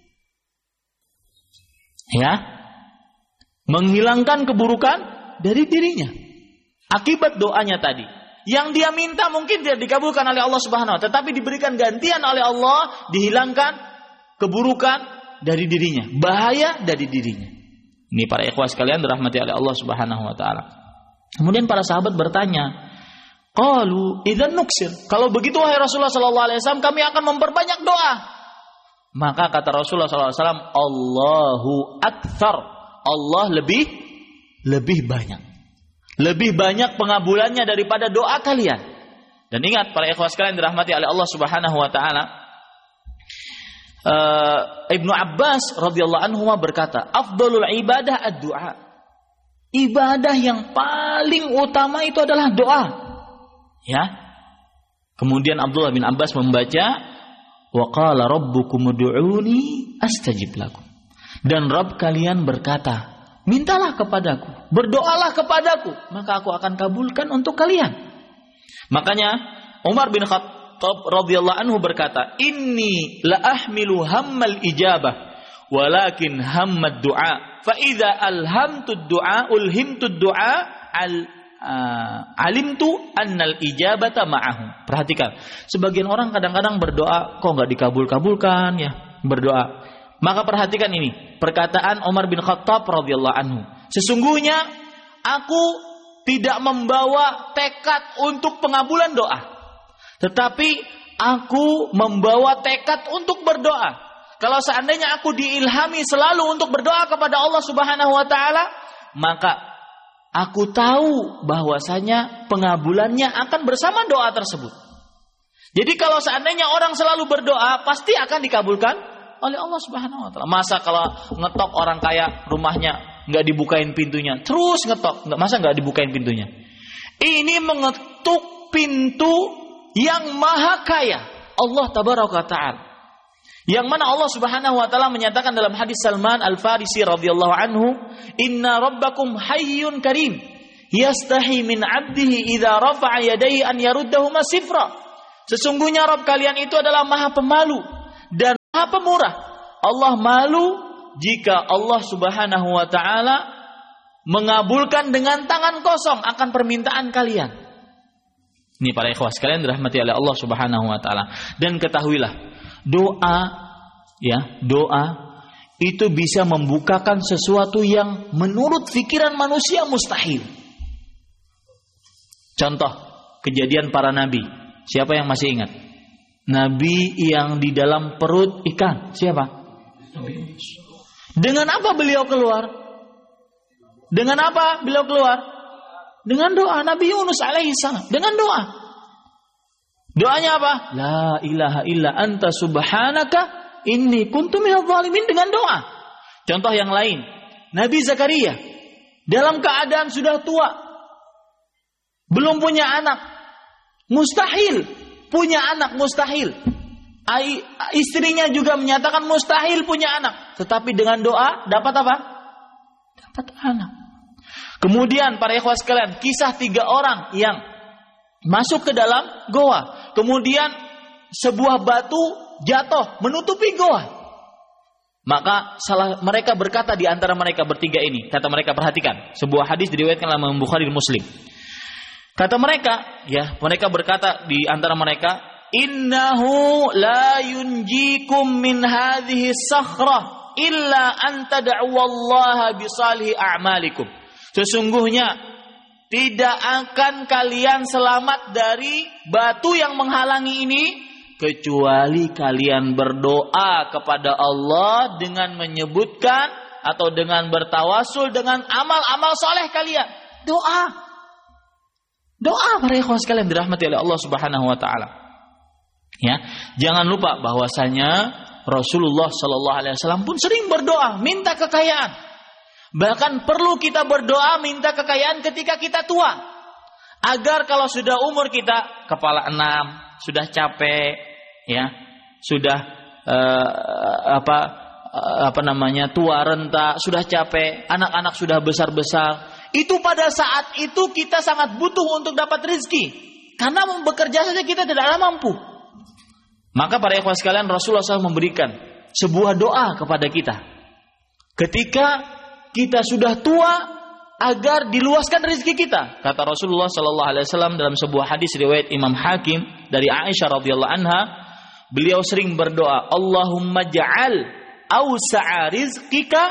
Ya. Menghilangkan keburukan dari dirinya. Akibat doanya tadi. Yang dia minta mungkin tidak dikabulkan oleh Allah Subhanahu wa taala, tetapi diberikan gantian oleh Allah, dihilangkan keburukan dari dirinya, bahaya dari dirinya. Ini para ikhwah sekalian dirahmati oleh Allah Subhanahu wa taala. Kemudian para sahabat bertanya, qalu idzan nuksir. Kalau begitu wahai Rasulullah sallallahu alaihi wasallam, kami akan memperbanyak doa. Maka kata Rasulullah sallallahu alaihi wasallam, Allahu aktsar. Allah lebih lebih banyak. Lebih banyak pengabulannya daripada doa kalian. Dan ingat para ikhwah sekalian dirahmati oleh Allah Subhanahu wa taala, Uh, Ibnu Abbas radhiyallahu anhu berkata, afdalul ibadah ad-du'a. Ibadah yang paling utama itu adalah doa. Ya. Kemudian Abdullah bin Abbas membaca, wa qala rabbukum ud'uni astajib lakum. Dan Rabb kalian berkata, mintalah kepadaku, berdoalah kepadaku, maka aku akan kabulkan untuk kalian. Makanya Umar bin Khattab radhiyallahu anhu berkata, inni la ahmilu hammal ijabah walakin hammad du'a fa idza alhamtu du'a ulhimtu du'a al uh, alimtu annal ijabata ma'ahu. Perhatikan, sebagian orang kadang-kadang berdoa kok enggak dikabul-kabulkan ya, berdoa. Maka perhatikan ini, perkataan Umar bin Khattab radhiyallahu anhu. Sesungguhnya aku tidak membawa tekad untuk pengabulan doa, tetapi aku membawa tekad untuk berdoa. Kalau seandainya aku diilhami selalu untuk berdoa kepada Allah Subhanahu wa taala, maka aku tahu bahwasanya pengabulannya akan bersama doa tersebut. Jadi kalau seandainya orang selalu berdoa, pasti akan dikabulkan oleh Allah Subhanahu wa taala. Masa kalau ngetok orang kaya rumahnya enggak dibukain pintunya, terus ngetok, enggak, masa enggak dibukain pintunya? Ini mengetuk pintu yang maha kaya, Allah tabaraka ta'ala. Yang mana Allah Subhanahu wa taala menyatakan dalam hadis Salman Al-Farisi radhiyallahu anhu, "Inna rabbakum hayyun karim, yastahi min 'abdihi idza rafa'a yadayhi an yaruddahuma sifra." Sesungguhnya Rabb kalian itu adalah maha pemalu dan Maha Pemurah. Allah malu jika Allah Subhanahu wa taala mengabulkan dengan tangan kosong akan permintaan kalian. Ini para ikhwah sekalian dirahmati oleh Allah Subhanahu wa taala. Dan ketahuilah, doa ya, doa itu bisa membukakan sesuatu yang menurut pikiran manusia mustahil. Contoh, kejadian para nabi. Siapa yang masih ingat? Nabi yang di dalam perut ikan. Siapa? Nabi. Dengan apa beliau keluar? Dengan apa beliau keluar? Dengan doa. Nabi Yunus alaihi salam. Dengan doa. Doanya apa? La ilaha illa anta subhanaka inni kuntu minadh dhalimin, dengan doa. Contoh yang lain, Nabi Zakaria dalam keadaan sudah tua, belum punya anak, mustahil punya anak, mustahil. Ai, istrinya juga menyatakan mustahil punya anak, tetapi dengan doa dapat apa? Dapat anak. Kemudian para ikhwah sekalian, kisah tiga orang yang masuk ke dalam goa, kemudian sebuah batu jatuh menutupi goa. Maka salah mereka berkata di antara mereka bertiga ini, kata mereka, perhatikan, sebuah hadis diriwayatkan oleh Imam Bukhari dan Muslim. Kata mereka, ya, mereka berkata di antara mereka, innahu la yunjikum min hadhihi sakhrah illa an tad'uwallaha bisalihi a'malikum. Sesungguhnya tidak akan kalian selamat dari batu yang menghalangi ini kecuali kalian berdoa kepada Allah dengan menyebutkan atau dengan bertawasul dengan amal-amal soleh kalian. Doa. Doa para ikhwan sekalian dirahmati oleh Allah Subhanahu wa taala. Ya, jangan lupa bahwasanya Rasulullah sallallahu alaihi wasallam pun sering berdoa minta kekayaan. Bahkan perlu kita berdoa minta kekayaan ketika kita tua. Agar kalau sudah umur kita kepala enam, sudah capek, ya, sudah uh, apa uh, apa namanya tua renta, sudah capek, anak-anak sudah besar-besar. Itu pada saat itu kita sangat butuh untuk dapat rezeki. Karena bekerja saja kita tidaklah mampu. Maka para ikhwan sekalian, Rasulullah shallallahu alaihi wasallam memberikan sebuah doa kepada kita. Ketika kita sudah tua, agar diluaskan rezeki kita. Kata Rasulullah sallallahu alaihi wasallam dalam sebuah hadis riwayat Imam Hakim dari Aisyah radhiyallahu anha, beliau sering berdoa, Allahumma ja'al awsa'a rizqika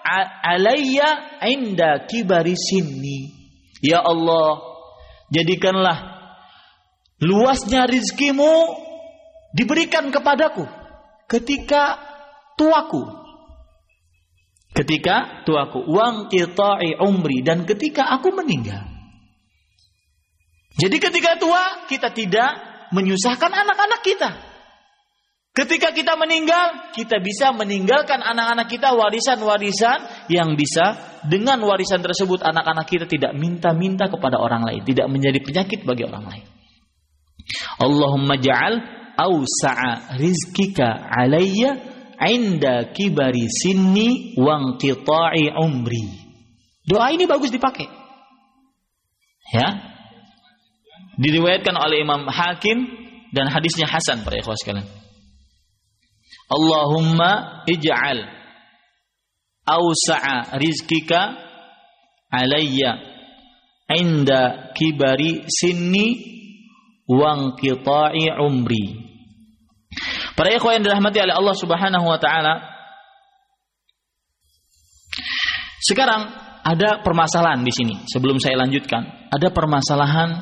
alayya inda kibari sinni. Ya Allah, jadikanlah luasnya rizkimu diberikan kepadaku ketika tuaku. Ketika tuaku, wang qita'i umri, dan ketika aku meninggal. Jadi ketika tua kita tidak menyusahkan anak-anak kita. Ketika kita meninggal, kita bisa meninggalkan anak-anak kita warisan-warisan yang bisa dengan warisan tersebut anak-anak kita tidak minta-minta kepada orang lain, tidak menjadi penyakit bagi orang lain. Allahumma ja'al awsa'a rizkika alayya inda kibari sinni wang qita'i umri. Doa ini bagus dipakai. Ya. Diriwayatkan oleh Imam Hakim dan hadisnya hasan para ikhwah sekalian. Allahumma ij'al awsa'a rizkika alayya inda kibari sinni wang qita'i umri. Para ikhwan yang dirahmati oleh Allah Subhanahu wa taala, sekarang ada permasalahan di sini. Sebelum saya lanjutkan, ada permasalahan.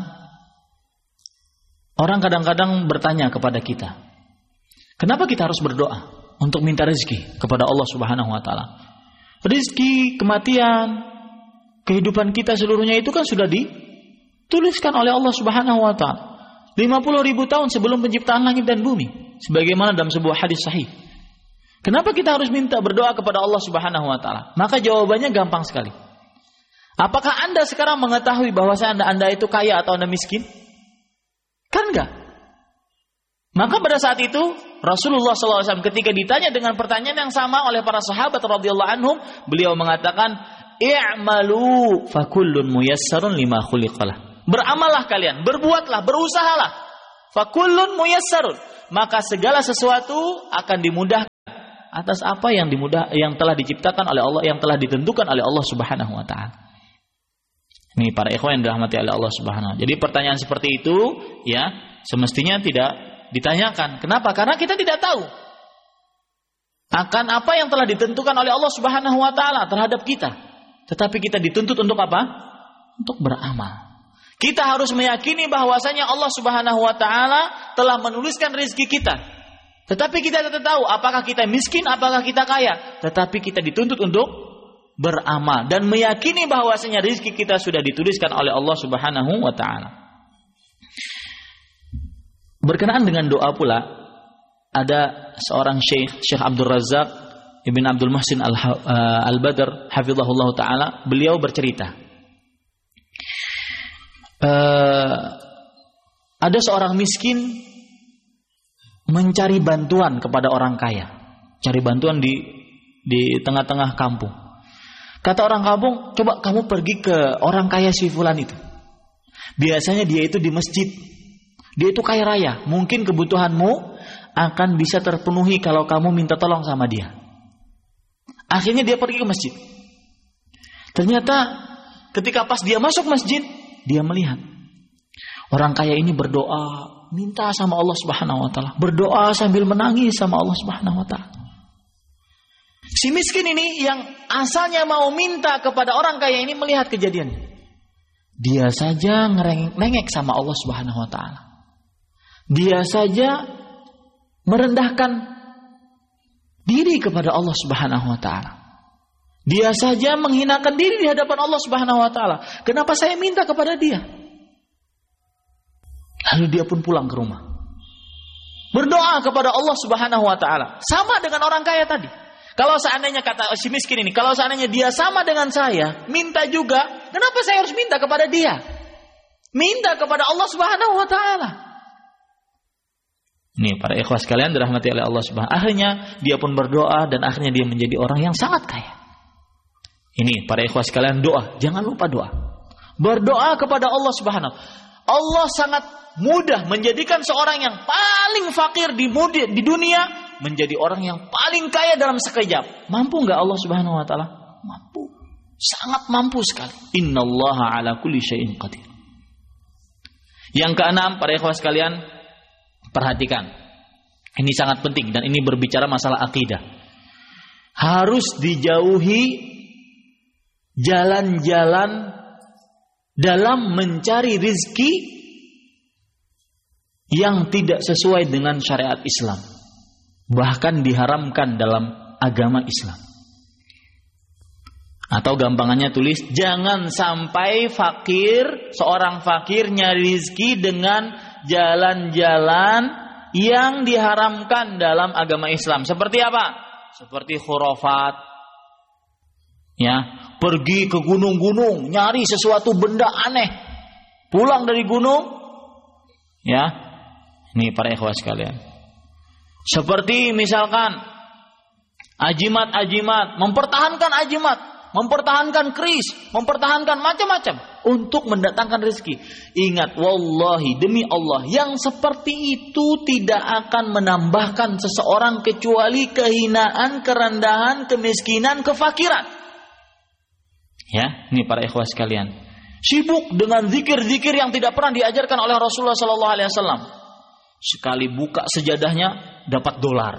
Orang kadang-kadang bertanya kepada kita, kenapa kita harus berdoa untuk minta rezeki kepada Allah Subhanahu wa taala? Rezeki, kematian, kehidupan kita seluruhnya itu kan sudah dituliskan oleh Allah Subhanahu wa taala lima puluh ribu tahun sebelum penciptaan langit dan bumi, sebagaimana dalam sebuah hadis sahih. Kenapa kita harus minta berdoa kepada Allah Subhanahu wa taala? Maka jawabannya gampang sekali. Apakah Anda sekarang mengetahui bahwasanya Anda, Anda itu kaya atau Anda miskin? Kan enggak. Maka pada saat itu Rasulullah sallallahu alaihi wasallam ketika ditanya dengan pertanyaan yang sama oleh para sahabat radhiyallahu anhum, beliau mengatakan, "I'malu fakullun muyassarun lima khuliqalah." Beramallah kalian, berbuatlah, berusahalah. Fakullun muyassarun, maka segala sesuatu akan dimudahkan atas apa yang dimudah yang telah diciptakan oleh Allah, yang telah ditentukan oleh Allah Subhanahu wa taala. Ini para ikhwan yang dirahmati oleh Allah Subhanahu wa taala. Jadi pertanyaan seperti itu ya semestinya tidak ditanyakan. Kenapa? Karena kita tidak tahu akan apa yang telah ditentukan oleh Allah Subhanahu wa taala terhadap kita. Tetapi kita dituntut untuk apa? Untuk beramal. Kita harus meyakini bahwasanya Allah Subhanahu wa taala telah menuliskan rezeki kita. Tetapi kita tidak tahu apakah kita miskin, apakah kita kaya. Tetapi kita dituntut untuk beramal dan meyakini bahwasanya rezeki kita sudah dituliskan oleh Allah Subhanahu wa taala. Berkenaan dengan doa pula, ada seorang Syekh, Syekh Abdul Razak Ibn Abdul Muhsin Al-Badr hafizahullah taala, beliau bercerita. Uh, ada seorang miskin mencari bantuan kepada orang kaya, cari bantuan di di tengah-tengah kampung. Kata orang kampung, coba kamu pergi ke orang kaya si fulan itu. Biasanya dia itu di masjid. Dia itu kaya raya. Mungkin kebutuhanmu akan bisa terpenuhi kalau kamu minta tolong sama dia. Akhirnya dia pergi ke masjid. Ternyata ketika pas dia masuk masjid, dia melihat orang kaya ini berdoa, minta sama Allah Subhanahu wa taala, berdoa sambil menangis sama Allah Subhanahu wa taala. Si miskin ini yang asalnya mau minta kepada orang kaya ini melihat kejadian. Dia saja ngerengek sama Allah Subhanahu wa taala. Dia saja merendahkan diri kepada Allah Subhanahu wa taala. Dia saja menghinakan diri di hadapan Allah Subhanahu wa taala. Kenapa saya minta kepada dia? Lalu dia pun pulang ke rumah. Berdoa kepada Allah Subhanahu wa taala. Sama dengan orang kaya tadi. Kalau seandainya kata si miskin ini, kalau seandainya dia sama dengan saya, minta juga, kenapa saya harus minta kepada dia? Minta kepada Allah Subhanahu wa taala. Ini para ikhwas sekalian dirahmati oleh Allah Subhanahu wa taala. Akhirnya dia pun berdoa dan akhirnya dia menjadi orang yang sangat kaya. Ini para ikhwas sekalian, doa, jangan lupa doa. Berdoa kepada Allah Subhanahu wa taala. Allah sangat mudah menjadikan seorang yang paling fakir di, di dunia menjadi orang yang paling kaya dalam sekejap. Mampu enggak Allah Subhanahu wa taala? Mampu. Sangat mampu sekali. Innallaha ala kulli syai'in qadir. Yang keenam, para ikhwah sekalian, perhatikan. Ini sangat penting dan ini berbicara masalah akidah. Harus dijauhi jalan-jalan dalam mencari rizki yang tidak sesuai dengan syariat Islam. Bahkan diharamkan dalam agama Islam. Atau gampangannya tulis, jangan sampai fakir, seorang fakir nyari rizki dengan jalan-jalan yang diharamkan dalam agama Islam. Seperti apa? Seperti khurafat. Ya, pergi ke gunung-gunung, nyari sesuatu benda aneh. Pulang dari gunung, ya. Ini para ikhwah sekalian. Seperti misalkan ajimat-ajimat, mempertahankan ajimat, mempertahankan keris, mempertahankan macam-macam untuk mendatangkan rezeki. Ingat, wallahi demi Allah, yang seperti itu tidak akan menambahkan seseorang kecuali kehinaan, kerendahan, kemiskinan, kefakiran. Ya, ini para ikhwah sekalian. Sibuk dengan zikir-zikir yang tidak pernah diajarkan oleh Rasulullah sallallahu alaihi wasallam. Sekali buka sejadahnya dapat dolar.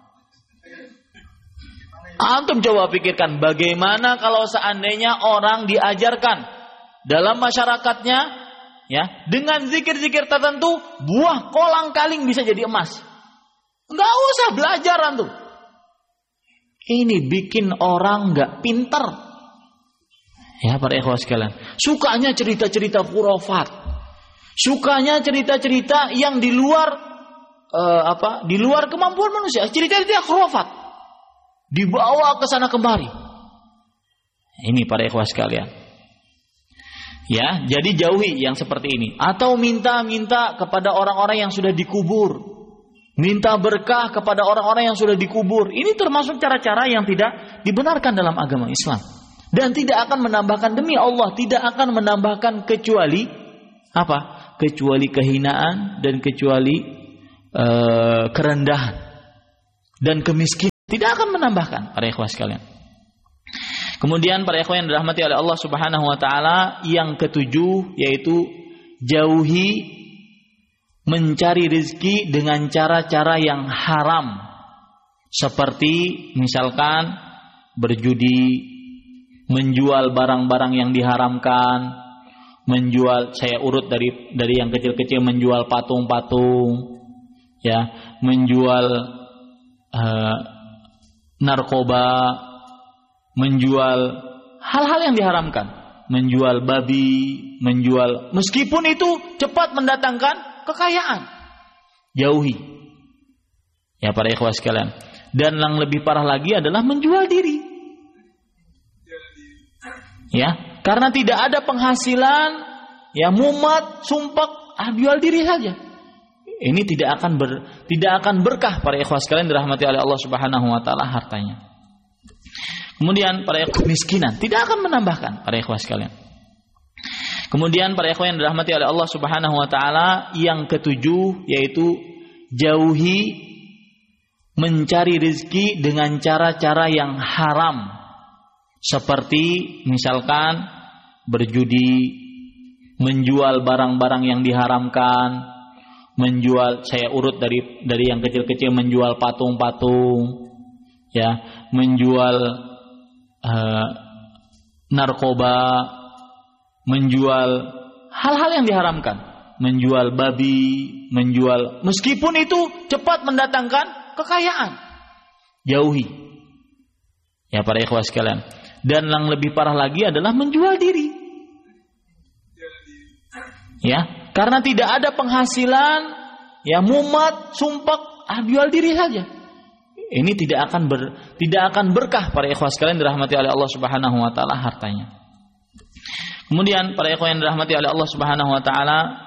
Antum coba pikirkan bagaimana kalau seandainya orang diajarkan dalam masyarakatnya, ya, dengan zikir-zikir tertentu, buah kolang-kaling bisa jadi emas. Enggak usah belajar antum. Ini bikin orang enggak pintar. Ya, para ikhwah sekalian, sukanya cerita-cerita khurafat. Sukanya cerita-cerita yang di luar uh, apa? Di luar kemampuan manusia, cerita-cerita khurafat. Dibawa ke sana kemari. Ini para ikhwah sekalian. Ya, jadi jauhi yang seperti ini. Atau minta-minta kepada orang-orang yang sudah dikubur. Minta berkah kepada orang-orang yang sudah dikubur. Ini termasuk cara-cara yang tidak dibenarkan dalam agama Islam. Dan tidak akan menambahkan, demi Allah, tidak akan menambahkan kecuali apa? Kecuali kehinaan dan kecuali uh, kerendahan dan kemiskinan. tidak akan menambahkan para ikhwah sekalian. Kemudian para ikhwah yang dirahmati oleh Allah Subhanahu wa taala, yang ketujuh yaitu jauhi mencari rezeki dengan cara-cara yang haram, seperti misalkan berjudi, menjual barang-barang yang diharamkan, menjual, saya urut dari dari yang kecil-kecil, menjual patung-patung, ya, menjual uh, narkoba, menjual hal-hal yang diharamkan, menjual babi, menjual, meskipun itu cepat mendatangkan kekayaan, jauhi, ya para ikhwah sekalian. Dan yang lebih parah lagi adalah menjual diri, ya, karena tidak ada penghasilan, ya, mumat, sumpah, ah, jual diri saja. Ini tidak akan ber, tidak akan berkah para ikhwah sekalian dirahmati oleh Allah Subhanahu wa taala hartanya. Kemudian para ikhwah, miskinan tidak akan menambahkan para ikhwah sekalian. Kemudian para ikhwah yang dirahmati oleh Allah Subhanahu wa taala, yang ketujuh yaitu jauhi mencari rezeki dengan cara-cara yang haram, seperti misalkan berjudi, menjual barang-barang yang diharamkan, menjual, saya urut dari dari yang kecil-kecil, menjual patung-patung, ya, menjual uh, narkoba, menjual hal-hal yang diharamkan, menjual babi, menjual, meskipun itu cepat mendatangkan kekayaan, jauhi, ya para ikhwah sekalian. Dan yang lebih parah lagi adalah menjual diri, ya, karena tidak ada penghasilan, ya, mumat, sumpah, ah, jual diri saja. Ini tidak akan ber, tidak akan berkah para ikhwah sekalian dirahmati oleh Allah Subhanahu wa taala hartanya. Kemudian para ikhwah yang dirahmati oleh Allah Subhanahu wa taala,